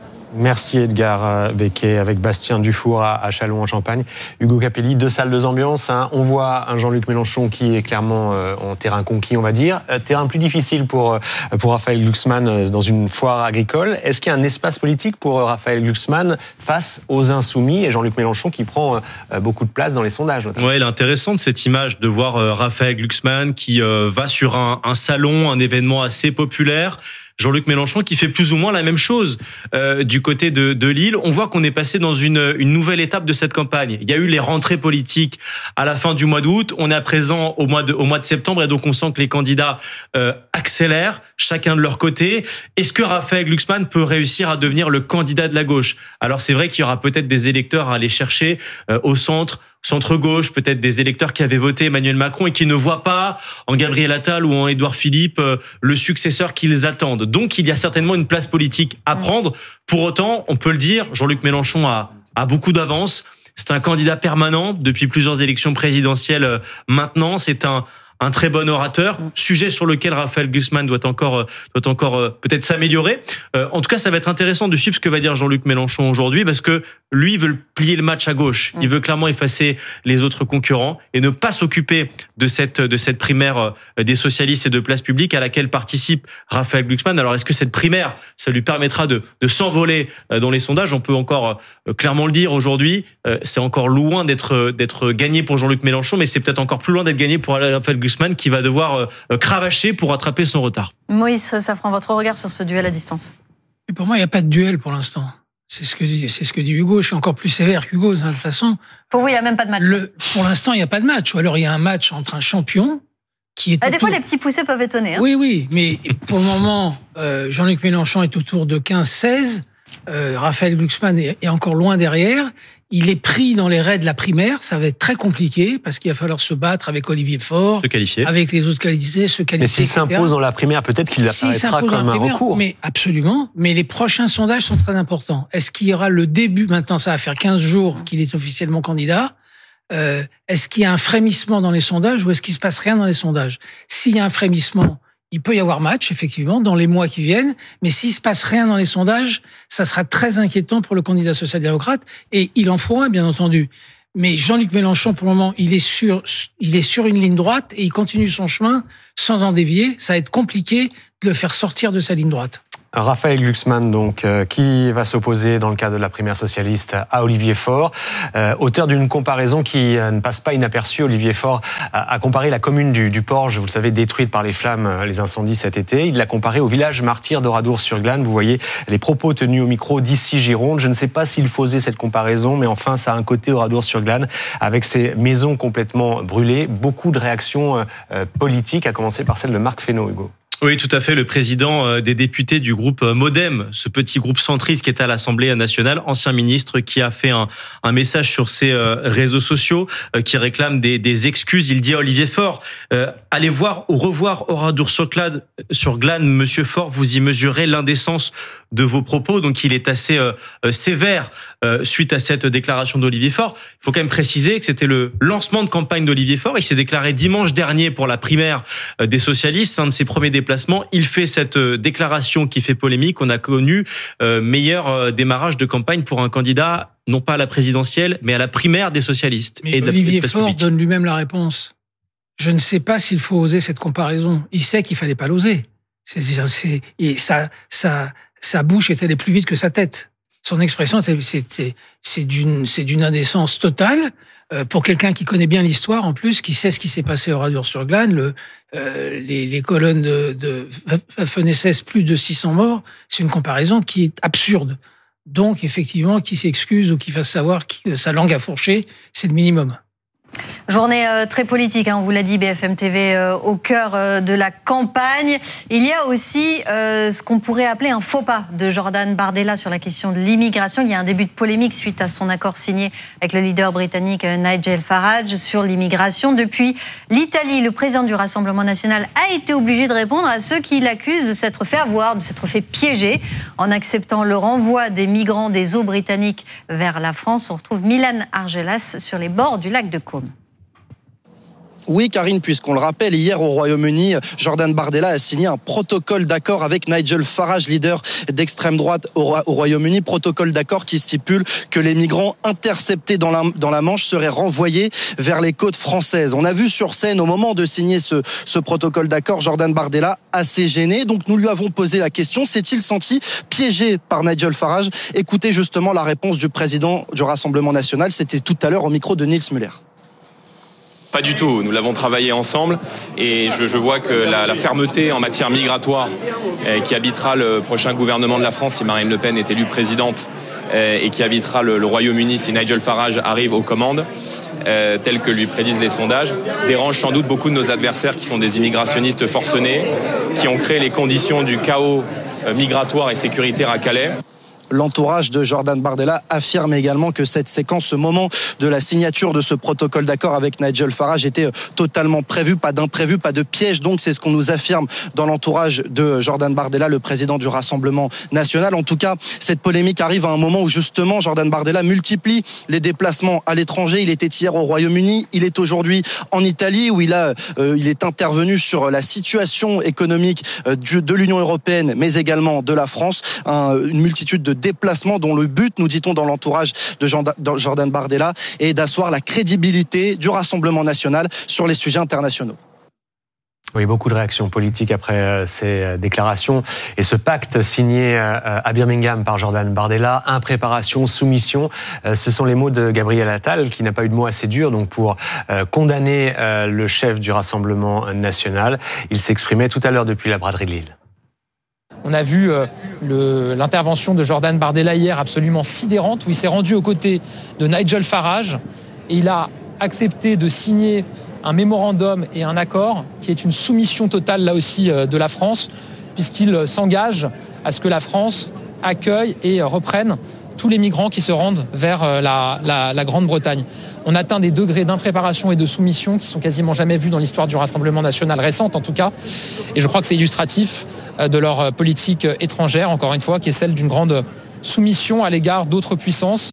Merci Edgar Becquet avec Bastien Dufour à, à Châlons en Champagne. Hugo Capelli, deux salles, deux ambiances. Hein. On voit un Jean-Luc Mélenchon qui est clairement euh, en terrain conquis, on va dire. Euh, terrain plus difficile pour, pour Raphaël Glucksmann euh, dans une foire agricole. Est-ce qu'il y a un espace politique pour euh, Raphaël Glucksmann face aux Insoumis et Jean-Luc Mélenchon qui prend euh, beaucoup de place dans les sondages notamment. Ouais, elle est intéressante cette image de voir euh, Raphaël Glucksmann qui euh, va sur un, un salon, un événement assez populaire. Jean-Luc Mélenchon qui fait plus ou moins la même chose euh, du côté de, de Lille. On voit qu'on est passé dans une, une nouvelle étape de cette campagne. Il y a eu les rentrées politiques à la fin du mois d'août. On est à présent au mois de, au mois de septembre et donc on sent que les candidats euh, accélèrent, chacun de leur côté. Est-ce que Raphaël Glucksmann peut réussir à devenir le candidat de la gauche ? Alors c'est vrai qu'il y aura peut-être des électeurs à aller chercher euh, au centre, centre-gauche, peut-être des électeurs qui avaient voté Emmanuel Macron et qui ne voient pas en Gabriel Attal ou en Édouard Philippe le successeur qu'ils attendent. Donc, il y a certainement une place politique à prendre. Pour autant, on peut le dire, Jean-Luc Mélenchon a, a beaucoup d'avance. C'est un candidat permanent depuis plusieurs élections présidentielles maintenant. C'est un un très bon orateur, sujet sur lequel Raphaël Glucksmann doit encore, doit encore peut-être s'améliorer. Euh, en tout cas, ça va être intéressant de suivre ce que va dire Jean-Luc Mélenchon aujourd'hui, parce que lui il veut plier le match à gauche. Il veut clairement effacer les autres concurrents et ne pas s'occuper de cette, de cette primaire des socialistes et de Place Publique à laquelle participe Raphaël Glucksmann. Alors, est-ce que cette primaire, ça lui permettra de, de s'envoler dans les sondages ? On peut encore clairement le dire aujourd'hui. C'est encore loin d'être, d'être gagné pour Jean-Luc Mélenchon, mais c'est peut-être encore plus loin d'être gagné pour Raphaël Glucksmann, qui va devoir euh, cravacher pour rattraper son retard. Moïse Safran, votre regard sur ce duel à distance ? Et pour moi, il n'y a pas de duel pour l'instant. C'est ce que dit, c'est ce que dit Hugo. Je suis encore plus sévère qu'Hugo, de toute façon. Pour vous, il n'y a même pas de match. Le, pour l'instant, il n'y a pas de match. Ou alors, il y a un match entre un champion qui est. Ah, autour... Des fois, les petits poussés peuvent étonner. Hein. Oui, oui. Mais pour le moment, euh, Jean-Luc Mélenchon est autour de quinze seize. Euh, Raphaël Glucksmann est, est encore loin derrière. il est pris dans les raids de la primaire. Ça va être très compliqué parce qu'il va falloir se battre avec Olivier Faure, se qualifier, avec les autres qualités, se qualifier. Mais s'il s'impose dans la primaire, peut-être qu'il apparaîtra comme un primaire, recours. Mais absolument. Mais les prochains sondages sont très importants. Est-ce qu'il y aura le début, maintenant ça va faire quinze jours qu'il est officiellement candidat, euh, est-ce qu'il y a un frémissement dans les sondages ou est-ce qu'il se passe rien dans les sondages? S'il y a un frémissement, il peut y avoir match, effectivement, dans les mois qui viennent, mais s'il se passe rien dans les sondages, ça sera très inquiétant pour le candidat social-démocrate, et il en faut un, bien entendu. Mais Jean-Luc Mélenchon, pour le moment, il est sur, il est sur une ligne droite et il continue son chemin sans en dévier. Ça va être compliqué de le faire sortir de sa ligne droite. Raphaël Glucksmann, donc, euh, qui va s'opposer dans le cadre de la primaire socialiste à Olivier Faure, euh, auteur d'une comparaison qui euh, ne passe pas inaperçue. Olivier Faure a, a comparé la commune du, du Porge, vous le savez, détruite par les flammes, euh, les incendies cet été. Il l'a comparé au village martyr d'Oradour-sur-Glane. Vous voyez les propos tenus au micro d'Issy Gironde. Je ne sais pas s'il faisait cette comparaison, mais enfin, ça a un côté Oradour-sur-Glane, avec ces maisons complètement brûlées. Beaucoup de réactions euh, politiques, à commencer par celle de Marc Fesneau, Hugo. Oui, tout à fait. Le président des députés du groupe Modem, ce petit groupe centriste qui est à l'Assemblée nationale, ancien ministre, qui a fait un, un message sur ses réseaux sociaux, qui réclame des, des excuses. Il dit à Olivier Faure, euh, allez voir ou revoir Oradour-sur-Glane, sur Glane, Monsieur Faure, vous y mesurez l'indécence de vos propos. Donc il est assez euh, sévère euh, suite à cette déclaration d'Olivier Faure. Il faut quand même préciser que c'était le lancement de campagne d'Olivier Faure. Il s'est déclaré dimanche dernier pour la primaire des socialistes, c'est un de ses premiers déplacements. Il fait cette déclaration qui fait polémique. On a connu euh, meilleur démarrage de campagne pour un candidat, non pas à la présidentielle, mais à la primaire des socialistes. Mais et de Olivier la Faure donne lui-même la réponse. Je ne sais pas s'il faut oser cette comparaison. Il sait qu'il fallait pas l'oser. C'est, c'est, et sa, sa, sa bouche est allée plus vite que sa tête. Son expression, c'est, c'est, c'est, d'une, c'est d'une indécence totale. Euh, pour quelqu'un qui connaît bien l'histoire, en plus, qui sait ce qui s'est passé à Oradour-sur-Glane, le, euh, les, les colonnes de, de Waffen-S S, plus de six cents morts, c'est une comparaison qui est absurde. Donc, effectivement, qui s'excuse ou qui fasse savoir que sa langue a fourché, c'est le minimum. Journée euh, très politique, hein, on vous l'a dit, B F M T V euh, au cœur euh, de la campagne. Il y a aussi euh, ce qu'on pourrait appeler un faux pas de Jordan Bardella sur la question de l'immigration. Il y a un début de polémique suite à son accord signé avec le leader britannique euh, Nigel Farage sur l'immigration. Depuis l'Italie, le président du Rassemblement national a été obligé de répondre à ceux qui l'accusent de s'être fait avoir, de s'être fait piéger en acceptant le renvoi des migrants des eaux britanniques vers la France. On retrouve Milan Argelas sur les bords du lac de Caume. Oui, Karine, puisqu'on le rappelle, hier au Royaume-Uni, Jordan Bardella a signé un protocole d'accord avec Nigel Farage, leader d'extrême droite au Royaume-Uni. Protocole d'accord qui stipule que les migrants interceptés dans la, dans la Manche seraient renvoyés vers les côtes françaises. On a vu sur scène, au moment de signer ce, ce protocole d'accord, Jordan Bardella assez gêné. Donc nous lui avons posé la question, s'est-il senti piégé par Nigel Farage? Écoutez justement la réponse du président du Rassemblement national. C'était tout à l'heure au micro de Niels Müller. Pas du tout, nous l'avons travaillé ensemble et je, je vois que la, la fermeté en matière migratoire eh, qui habitera le prochain gouvernement de la France si Marine Le Pen est élue présidente eh, et qui habitera le, le Royaume-Uni si Nigel Farage arrive aux commandes, eh, tel que lui prédisent les sondages, dérange sans doute beaucoup de nos adversaires qui sont des immigrationnistes forcenés, qui ont créé les conditions du chaos eh, migratoire et sécuritaire à Calais. L'entourage de Jordan Bardella affirme également que cette séquence, ce moment de la signature de ce protocole d'accord avec Nigel Farage était totalement prévu, pas d'imprévu, pas de piège. Donc c'est ce qu'on nous affirme dans l'entourage de Jordan Bardella, le président du Rassemblement national. En tout cas, cette polémique arrive à un moment où justement Jordan Bardella multiplie les déplacements à l'étranger. Il était hier au Royaume-Uni, il est aujourd'hui en Italie où il a, euh, il est intervenu sur la situation économique euh, de l'Union européenne, mais également de la France. Un, une multitude de déplacements dont le but, nous dit-on dans l'entourage de Jordan Bardella, est d'asseoir la crédibilité du Rassemblement national sur les sujets internationaux. Oui, beaucoup de réactions politiques après ces déclarations et ce pacte signé à Birmingham par Jordan Bardella, impréparation, soumission, ce sont les mots de Gabriel Attal qui n'a pas eu de mots assez durs donc pour condamner le chef du Rassemblement national. Il s'exprimait tout à l'heure depuis la braderie de Lille. On a vu euh, le, l'intervention de Jordan Bardella hier absolument sidérante où il s'est rendu aux côtés de Nigel Farage et il a accepté de signer un mémorandum et un accord qui est une soumission totale là aussi euh, de la France puisqu'il s'engage à ce que la France accueille et reprenne tous les migrants qui se rendent vers la, la, la Grande-Bretagne. On atteint des degrés d'impréparation et de soumission qui sont quasiment jamais vus dans l'histoire du Rassemblement national récente en tout cas. Et je crois que c'est illustratif de leur politique étrangère, encore une fois, qui est celle d'une grande soumission à l'égard d'autres puissances.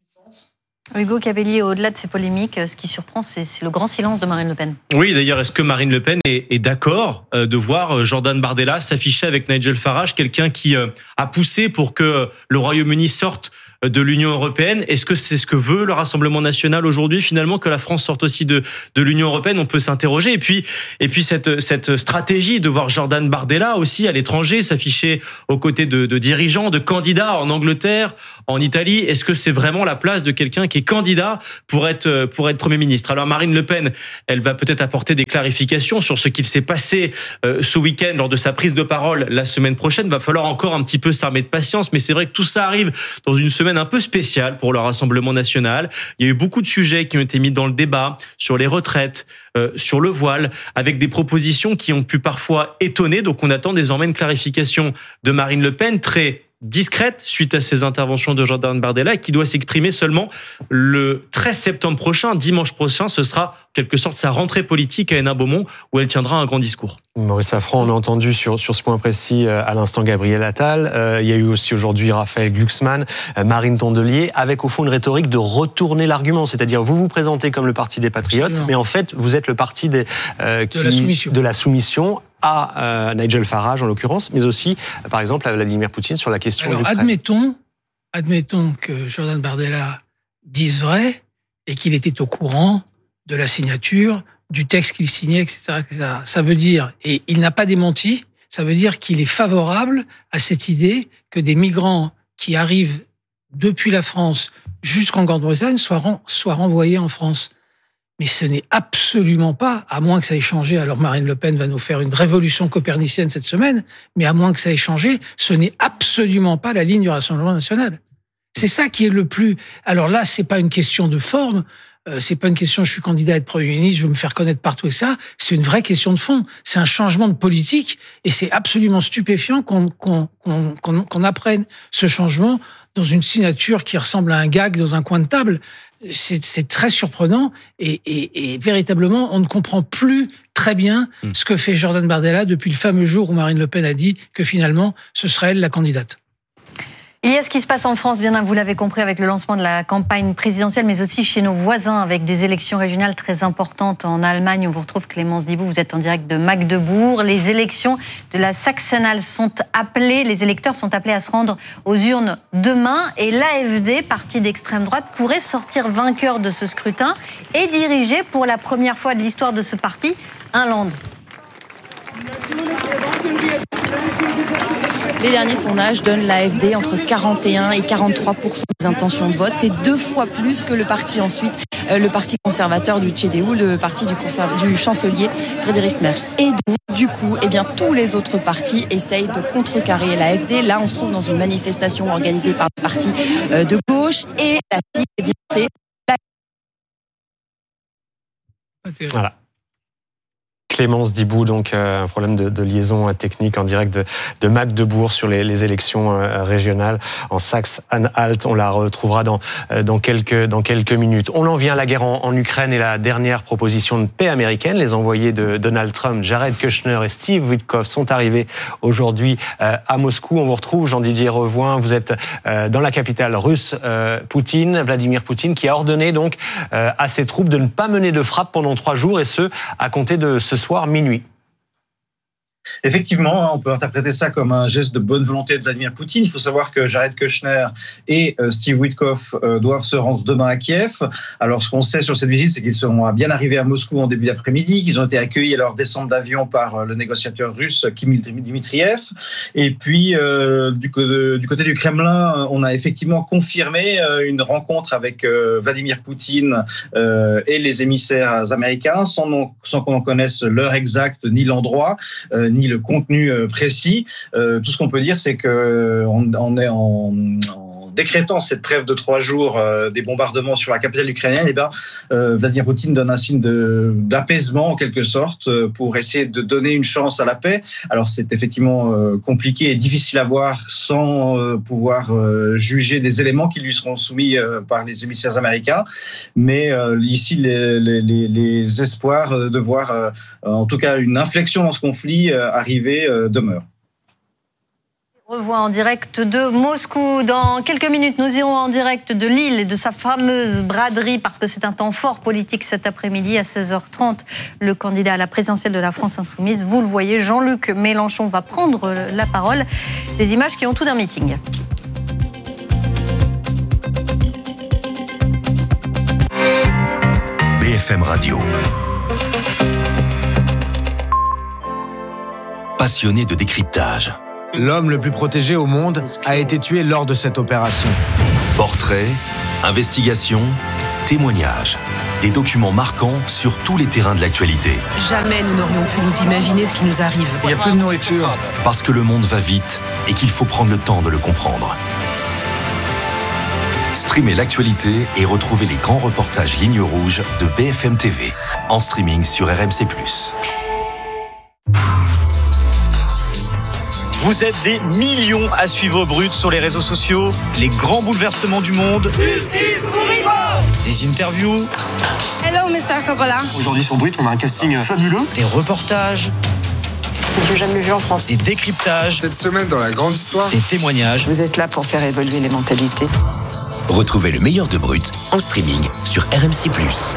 Hugo Capelli, au-delà de ces polémiques, ce qui surprend, c'est, c'est le grand silence de Marine Le Pen. Oui, d'ailleurs, est-ce que Marine Le Pen est, est d'accord de voir Jordan Bardella s'afficher avec Nigel Farage, quelqu'un qui a poussé pour que le Royaume-Uni sorte de l'Union européenne? Est-ce que c'est ce que veut le Rassemblement national aujourd'hui, finalement, que la France sorte aussi de, de l'Union européenne? On peut s'interroger. Et puis, et puis cette, cette stratégie de voir Jordan Bardella aussi à l'étranger s'afficher aux côtés de, de dirigeants, de candidats en Angleterre, en Italie. Est-ce que c'est vraiment la place de quelqu'un qui est candidat pour être, pour être Premier ministre? Alors Marine Le Pen, elle va peut-être apporter des clarifications sur ce qu'il s'est passé euh, ce week-end lors de sa prise de parole la semaine prochaine. Il va falloir encore un petit peu s'armer de patience, mais c'est vrai que tout ça arrive dans une semaine un peu spéciale pour le Rassemblement national. Il y a eu beaucoup de sujets qui ont été mis dans le débat sur les retraites, euh, sur le voile, avec des propositions qui ont pu parfois étonner. Donc on attend désormais une clarification de Marine Le Pen très discrète suite à ces interventions de Jordan Bardella, qui doit s'exprimer seulement le treize septembre prochain, dimanche prochain. Ce sera en quelque sorte sa rentrée politique à Hénin-Beaumont, où elle tiendra un grand discours. Maurice Safran, on a entendu sur, sur ce point précis à l'instant Gabriel Attal. Euh, il y a eu aussi aujourd'hui Raphaël Glucksmann, Marine Tondelier, avec au fond une rhétorique de retourner l'argument. C'est-à-dire, vous vous présentez comme le parti des patriotes, Absolument. mais en fait, vous êtes le parti des, euh, qui, de, la soumission. de la soumission à euh, Nigel Farage en l'occurrence, mais aussi, par exemple, à Vladimir Poutine sur la question Alors, de l'Ukraine. Admettons, admettons que Jordan Bardella dise vrai et qu'il était au courant de la signature, du texte qu'il signait, et cetera, et cetera. Ça veut dire, et il n'a pas démenti, ça veut dire qu'il est favorable à cette idée que des migrants qui arrivent depuis la France jusqu'en Grande-Bretagne soient, ren- soient renvoyés en France. Mais ce n'est absolument pas, à moins que ça ait changé, alors Marine Le Pen va nous faire une révolution copernicienne cette semaine, mais à moins que ça ait changé, ce n'est absolument pas la ligne du Rassemblement national. C'est ça qui est le plus... Alors là, c'est pas une question de forme, euh, c'est pas une question je suis candidat à être Premier ministre, je veux me faire connaître partout et ça, c'est une vraie question de fond. C'est un changement de politique et c'est absolument stupéfiant qu'on, qu'on, qu'on, qu'on, qu'on apprenne ce changement dans une signature qui ressemble à un gag dans un coin de table. C'est, c'est très surprenant et, et, et véritablement, on ne comprend plus très bien mmh. ce que fait Jordan Bardella depuis le fameux jour où Marine Le Pen a dit que finalement, ce serait elle la candidate. Il y a ce qui se passe en France, bien vous l'avez compris, avec le lancement de la campagne présidentielle, mais aussi chez nos voisins, avec des élections régionales très importantes en Allemagne. On vous retrouve Clémence Dibou, vous êtes en direct de Magdebourg. Les élections de la Sachsen-Anhalt sont appelées, les électeurs sont appelés à se rendre aux urnes demain. Et l'A F D, parti d'extrême droite, pourrait sortir vainqueur de ce scrutin et diriger pour la première fois de l'histoire de ce parti un land. Les derniers sondages donnent l'A F D entre quarante et un et quarante-trois pour cent des intentions de vote. C'est deux fois plus que le parti ensuite, euh, le parti conservateur du C D U, le parti du, conserv- du chancelier Friedrich Merz. Et donc, du coup, eh bien, tous les autres partis essayent de contrecarrer l'A F D. Là, on se trouve dans une manifestation organisée par des partis euh, de gauche. Et la cible, eh bien, c'est la... Voilà. Clémence Dibou, donc euh, un problème de, de liaison technique en direct de, de Magdebourg sur les, les élections euh, régionales en Saxe-Anhalt. On la retrouvera dans, euh, dans, quelques, dans quelques minutes. On en vient à la guerre en, en Ukraine et la dernière proposition de paix américaine. Les envoyés de Donald Trump, Jared Kushner et Steve Witkoff sont arrivés aujourd'hui euh, à Moscou. On vous retrouve, Jean-Didier Revoin. Vous êtes euh, dans la capitale russe, euh, Poutine, Vladimir Poutine, qui a ordonné donc euh, à ses troupes de ne pas mener de frappe pendant trois jours et ce, à compter de ce soir minuit. Effectivement, on peut interpréter ça comme un geste de bonne volonté de Vladimir Poutine. Il faut savoir que Jared Kushner et Steve Witkoff doivent se rendre demain à Kiev. Alors, ce qu'on sait sur cette visite, c'est qu'ils seront bien arrivés à Moscou en début d'après-midi, qu'ils ont été accueillis à leur descente d'avion par le négociateur russe Kimil Dmitriev. Et puis, euh, du, du côté du Kremlin, on a effectivement confirmé une rencontre avec Vladimir Poutine euh, et les émissaires américains, sans, sans qu'on en connaisse l'heure exacte ni l'endroit, euh, ni le contenu précis. Euh, tout ce qu'on peut dire, c'est qu'on on est en, en décrétant cette trêve de trois jours euh, des bombardements sur la capitale ukrainienne, eh bien, euh, Vladimir Poutine donne un signe de, d'apaisement en quelque sorte euh, pour essayer de donner une chance à la paix. Alors c'est effectivement euh, compliqué et difficile à voir sans euh, pouvoir euh, juger des éléments qui lui seront soumis euh, par les émissaires américains. Mais euh, ici, les, les, les espoirs de voir euh, en tout cas une inflexion dans ce conflit euh, arriver euh, demeurent. On revoit en direct de Moscou. Dans quelques minutes, nous irons en direct de Lille et de sa fameuse braderie, parce que c'est un temps fort politique cet après-midi à seize heures trente. Le candidat à la présidentielle de la France Insoumise, vous le voyez, Jean-Luc Mélenchon va prendre la parole. Des images qui ont tout d'un meeting. B F M Radio. Passionné de décryptage. L'homme le plus protégé au monde a été tué lors de cette opération. Portraits, investigations, témoignages. Des documents marquants sur tous les terrains de l'actualité. Jamais nous n'aurions pu nous imaginer ce qui nous arrive. Il n'y a plus de nourriture. Parce que le monde va vite et qu'il faut prendre le temps de le comprendre. Streamez l'actualité et retrouvez les grands reportages Ligne Rouge de B F M T V. En streaming sur R M C plus. Vous êtes des millions à suivre Brut sur les réseaux sociaux, les grands bouleversements du monde, Justice pour Ivo. des interviews. Hello, mister Coppola. Aujourd'hui sur Brut, on a un casting fabuleux, des reportages. C'est du jamais vu en France. Des décryptages. Cette semaine dans la grande histoire. Des témoignages. Vous êtes là pour faire évoluer les mentalités. Retrouvez le meilleur de Brut en streaming sur R M C plus.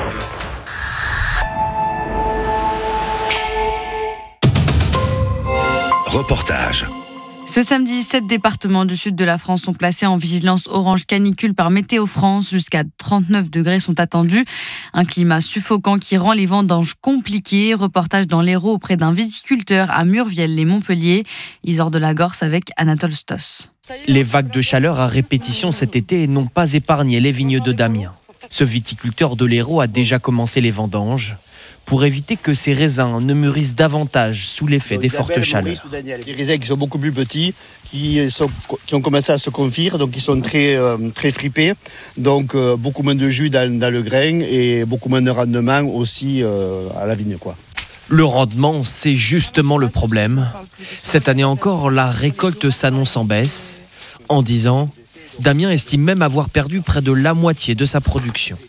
Reportage. Ce samedi, sept départements du sud de la France sont placés en vigilance orange canicule par Météo France. Jusqu'à trente-neuf degrés sont attendus. Un climat suffocant qui rend les vendanges compliquées. Reportage dans l'Hérault auprès d'un viticulteur à Murviel-les-Montpellier. Isor de la Gorse avec Anatole Stoss. Les vagues de chaleur à répétition cet été n'ont pas épargné les vignes de Damien. Ce viticulteur de l'Hérault a déjà commencé les vendanges pour éviter que ces raisins ne mûrissent davantage sous l'effet des fortes chaleurs. Des raisins qui sont beaucoup plus petits, qui, sont, qui ont commencé à se confire, donc ils sont très, euh, très fripés, donc euh, beaucoup moins de jus dans, dans le grain et beaucoup moins de rendement aussi euh, à la vigne, quoi. Le rendement, c'est justement le problème. Cette année encore, la récolte s'annonce en baisse. En dix ans, Damien estime même avoir perdu près de la moitié de sa production.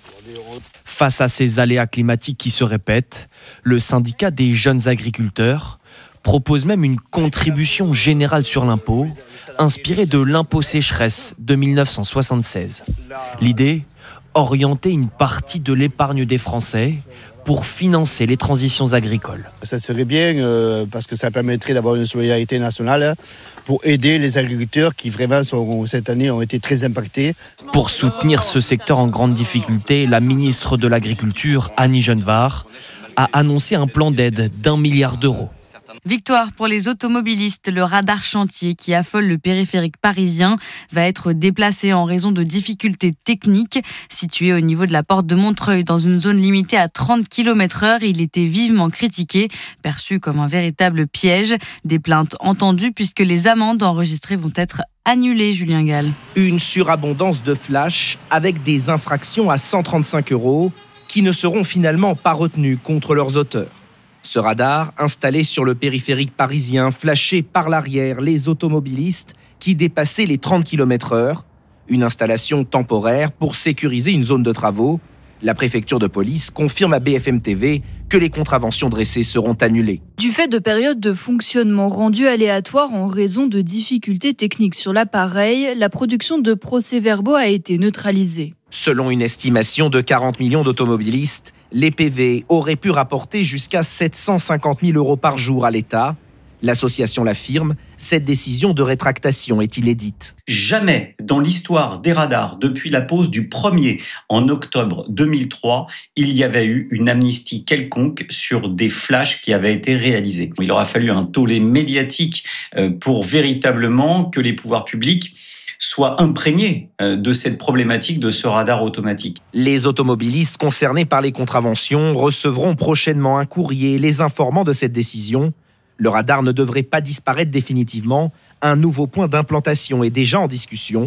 Face à ces aléas climatiques qui se répètent, le syndicat des jeunes agriculteurs propose même une contribution générale sur l'impôt, inspirée de l'impôt sécheresse de mille neuf cent soixante-seize. L'idée, orienter une partie de l'épargne des Français pour financer les transitions agricoles. Ça serait bien euh, parce que ça permettrait d'avoir une solidarité nationale pour aider les agriculteurs qui vraiment sont, cette année ont été très impactés. Pour soutenir ce secteur en grande difficulté, la ministre de l'Agriculture, Annie Genevard, a annoncé un plan d'aide d'un milliard d'euros. Victoire pour les automobilistes. Le radar chantier qui affole le périphérique parisien va être déplacé en raison de difficultés techniques. Situé au niveau de la porte de Montreuil, dans une zone limitée à trente kilomètres heure, il était vivement critiqué, perçu comme un véritable piège. Des plaintes entendues puisque les amendes enregistrées vont être annulées, Julien Gall. Une surabondance de flash avec des infractions à cent trente-cinq euros qui ne seront finalement pas retenues contre leurs auteurs. Ce radar, installé sur le périphérique parisien, flashait par l'arrière les automobilistes qui dépassaient les trente kilomètres heure. Une installation temporaire pour sécuriser une zone de travaux. La préfecture de police confirme à B F M T V que les contraventions dressées seront annulées. Du fait de périodes de fonctionnement rendues aléatoires en raison de difficultés techniques sur l'appareil, la production de procès-verbaux a été neutralisée. Selon une estimation de quarante millions d'automobilistes, les P V auraient pu rapporter jusqu'à sept cent cinquante mille euros par jour à l'État. L'association l'affirme, cette décision de rétractation est inédite. Jamais dans l'histoire des radars, depuis la pose du premier en octobre deux mille trois, il y avait eu une amnistie quelconque sur des flashs qui avaient été réalisés. Il aura fallu un tollé médiatique pour véritablement que les pouvoirs publics soient imprégnés de cette problématique de ce radar automatique. Les automobilistes concernés par les contraventions recevront prochainement un courrier les informant de cette décision. Le radar ne devrait pas disparaître définitivement. Un nouveau point d'implantation est déjà en discussion.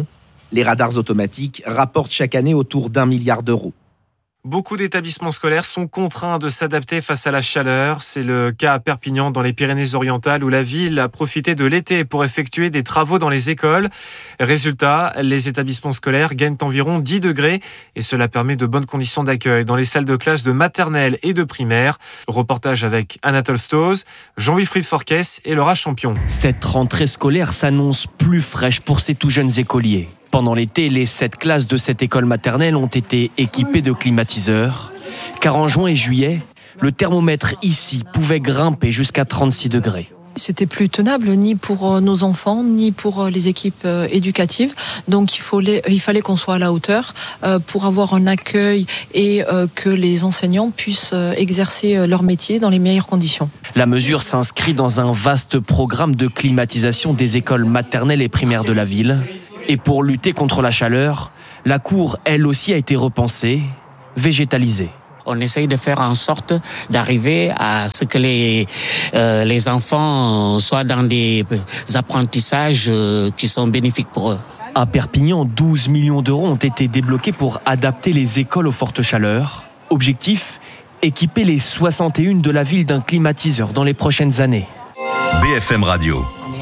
Les radars automatiques rapportent chaque année autour d'un milliard d'euros. Beaucoup d'établissements scolaires sont contraints de s'adapter face à la chaleur. C'est le cas à Perpignan, dans les Pyrénées-Orientales, où la ville a profité de l'été pour effectuer des travaux dans les écoles. Résultat, les établissements scolaires gagnent environ dix degrés et cela permet de bonnes conditions d'accueil dans les salles de classe de maternelle et de primaire. Reportage avec Anatole Stoz, Jean-Wilfried Forquès et Laura Champion. Cette rentrée scolaire s'annonce plus fraîche pour ces tout jeunes écoliers. Pendant l'été, les sept classes de cette école maternelle ont été équipées de climatiseurs, car en juin et juillet, le thermomètre ici pouvait grimper jusqu'à trente-six degrés. C'était plus tenable ni pour nos enfants, ni pour les équipes éducatives. Donc il fallait, il fallait qu'on soit à la hauteur pour avoir un accueil et que les enseignants puissent exercer leur métier dans les meilleures conditions. La mesure s'inscrit dans un vaste programme de climatisation des écoles maternelles et primaires de la ville. Et pour lutter contre la chaleur, la cour, elle aussi, a été repensée, végétalisée. On essaye de faire en sorte d'arriver à ce que les, euh, les enfants soient dans des apprentissages qui sont bénéfiques pour eux. À Perpignan, douze millions d'euros ont été débloqués pour adapter les écoles aux fortes chaleurs. Objectif, équiper les soixante et une de la ville d'un climatiseur dans les prochaines années. B F M Radio.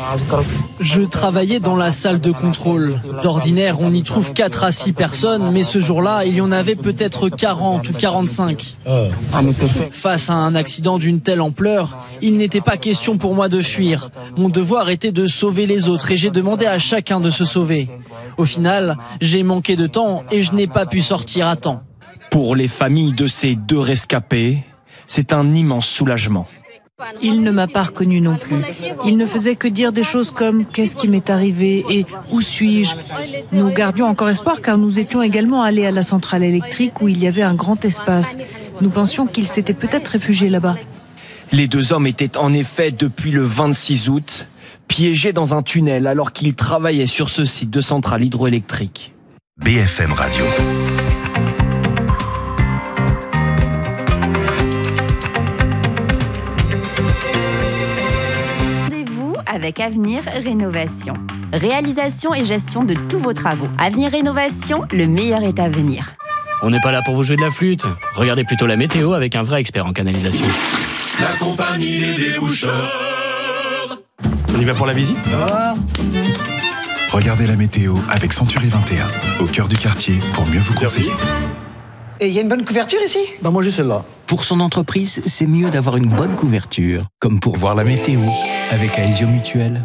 Je travaillais dans la salle de contrôle. D'ordinaire, on y trouve quatre à six personnes, mais ce jour-là, il y en avait peut-être quarante ou quarante-cinq. Face à un accident d'une telle ampleur, il n'était pas question pour moi de fuir. Mon devoir était de sauver les autres et j'ai demandé à chacun de se sauver. Au final, j'ai manqué de temps et je n'ai pas pu sortir à temps. Pour les familles de ces deux rescapés, c'est un immense soulagement. Il ne m'a pas reconnu non plus. Il ne faisait que dire des choses comme « qu'est-ce qui m'est arrivé » et « où suis-je ». Nous gardions encore espoir car nous étions également allés à la centrale électrique où il y avait un grand espace. Nous pensions qu'il s'était peut-être réfugié là-bas. Les deux hommes étaient en effet depuis le vingt-six août piégés dans un tunnel alors qu'ils travaillaient sur ce site de centrale hydroélectrique. B F M Radio. Avec Avenir Rénovation. Réalisation et gestion de tous vos travaux. Avenir Rénovation, le meilleur est à venir. On n'est pas là pour vous jouer de la flûte. Regardez plutôt la météo avec un vrai expert en canalisation. La compagnie des déboucheurs. On y va pour la visite ? Ah. Regardez la météo avec Century vingt et un, au cœur du quartier, pour mieux vous conseiller. Et il y a une bonne couverture ici ? Bah moi j'ai celle-là. Pour son entreprise, c'est mieux d'avoir une bonne couverture, comme pour voir la météo avec Aesio Mutuel.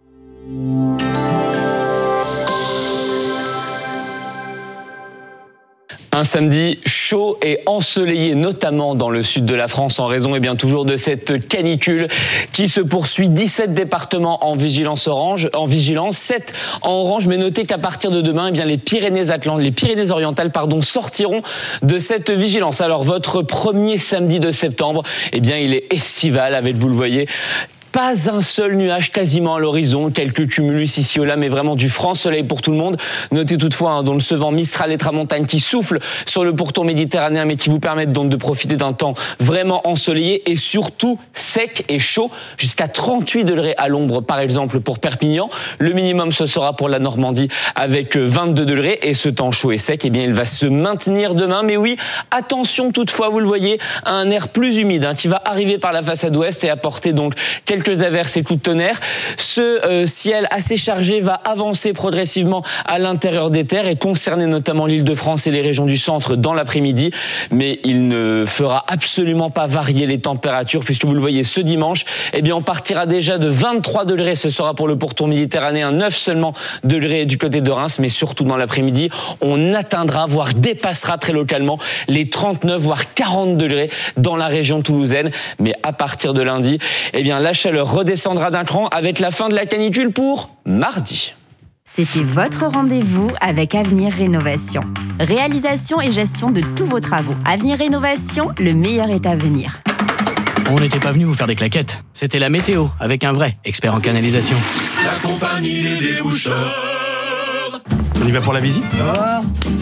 Un samedi chaud et ensoleillé, notamment dans le sud de la France, en raison eh bien, toujours de cette canicule qui se poursuit. dix-sept départements en vigilance orange, en vigilance, sept en orange, mais notez qu'à partir de demain, eh bien, les Pyrénées-Atlantiques, les Pyrénées-Orientales, pardon, sortiront de cette vigilance. Alors, votre premier samedi de septembre, eh bien, il est estival, avec, vous le voyez, pas un seul nuage quasiment à l'horizon, quelques cumulus ici ou là, mais vraiment du franc soleil pour tout le monde. Notez toutefois, hein, dans ce vent Mistral et Tramontane qui souffle sur le pourtour méditerranéen, mais qui vous permettent donc de profiter d'un temps vraiment ensoleillé et surtout sec et chaud, jusqu'à trente-huit degrés à l'ombre par exemple pour Perpignan. Le minimum ce sera pour la Normandie avec vingt-deux degrés, et ce temps chaud et sec, eh bien il va se maintenir demain. Mais oui, attention toutefois, vous le voyez, à un air plus humide hein, qui va arriver par la façade ouest et apporter donc quelques Quelques averses et coups de tonnerre. Ce euh, ciel assez chargé va avancer progressivement à l'intérieur des terres et concerner notamment l'Île-de-France et les régions du centre dans l'après-midi. Mais il ne fera absolument pas varier les températures, puisque vous le voyez, ce dimanche, eh bien, on partira déjà de vingt-trois degrés. Ce sera pour le pourtour méditerranéen, neuf seulement degrés du côté de Reims, mais surtout dans l'après-midi, on atteindra, voire dépassera très localement les trente-neuf, voire quarante degrés dans la région toulousaine. Mais à partir de lundi, eh bien, la chaleur redescendra d'un cran avec la fin de la canicule pour mardi. C'était votre rendez-vous avec Avenir Rénovation. Réalisation et gestion de tous vos travaux. Avenir Rénovation, le meilleur est à venir. On n'était pas venu vous faire des claquettes. C'était la météo avec un vrai expert en canalisation. La compagnie des déboucheurs. On y va pour la visite ? Ah.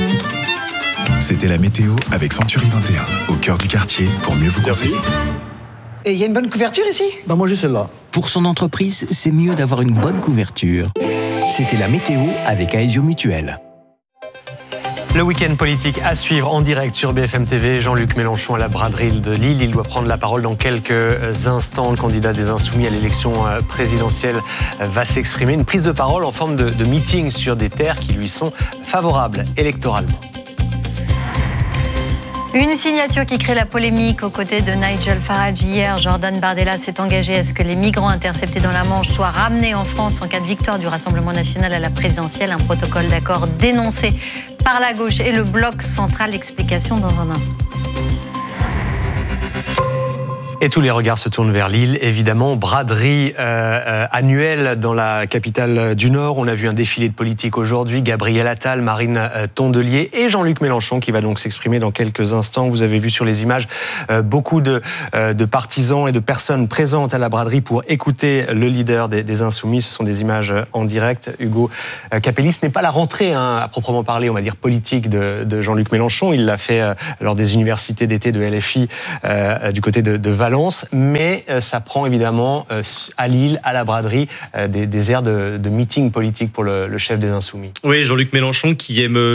C'était la météo avec Century vingt et un, au cœur du quartier, pour mieux vous conseiller. Et il y a une bonne couverture ici ? Bah moi j'ai celle-là. Pour son entreprise, c'est mieux d'avoir une bonne couverture. C'était la météo avec Aesio Mutuel. Le week-end politique à suivre en direct sur B F M T V. Jean-Luc Mélenchon à la braderie de Lille. Il doit prendre la parole dans quelques instants. Le candidat des Insoumis à l'élection présidentielle va s'exprimer. Une prise de parole en forme de, de meeting sur des terres qui lui sont favorables électoralement. Une signature qui crée la polémique aux côtés de Nigel Farage. Hier, Jordan Bardella s'est engagé à ce que les migrants interceptés dans la Manche soient ramenés en France en cas de victoire du Rassemblement national à la présidentielle. Un protocole d'accord dénoncé par la gauche et le bloc central. Explication dans un instant. Et tous les regards se tournent vers Lille, évidemment. Braderie euh, euh, annuelle dans la capitale du Nord. On a vu un défilé de politique aujourd'hui. Gabriel Attal, Marine euh, Tondelier et Jean-Luc Mélenchon qui va donc s'exprimer dans quelques instants. Vous avez vu sur les images euh, beaucoup de, euh, de partisans et de personnes présentes à la braderie pour écouter le leader des, des Insoumis. Ce sont des images en direct. Hugo euh, Capelli, ce n'est pas la rentrée hein, à proprement parler, on va dire politique de, de Jean-Luc Mélenchon. Il l'a fait euh, lors des universités d'été de L F I euh, du côté de, de Valence. Mais ça prend évidemment à Lille, à la braderie, des, des airs de, de meeting politique pour le, le chef des Insoumis. Oui, Jean-Luc Mélenchon qui aime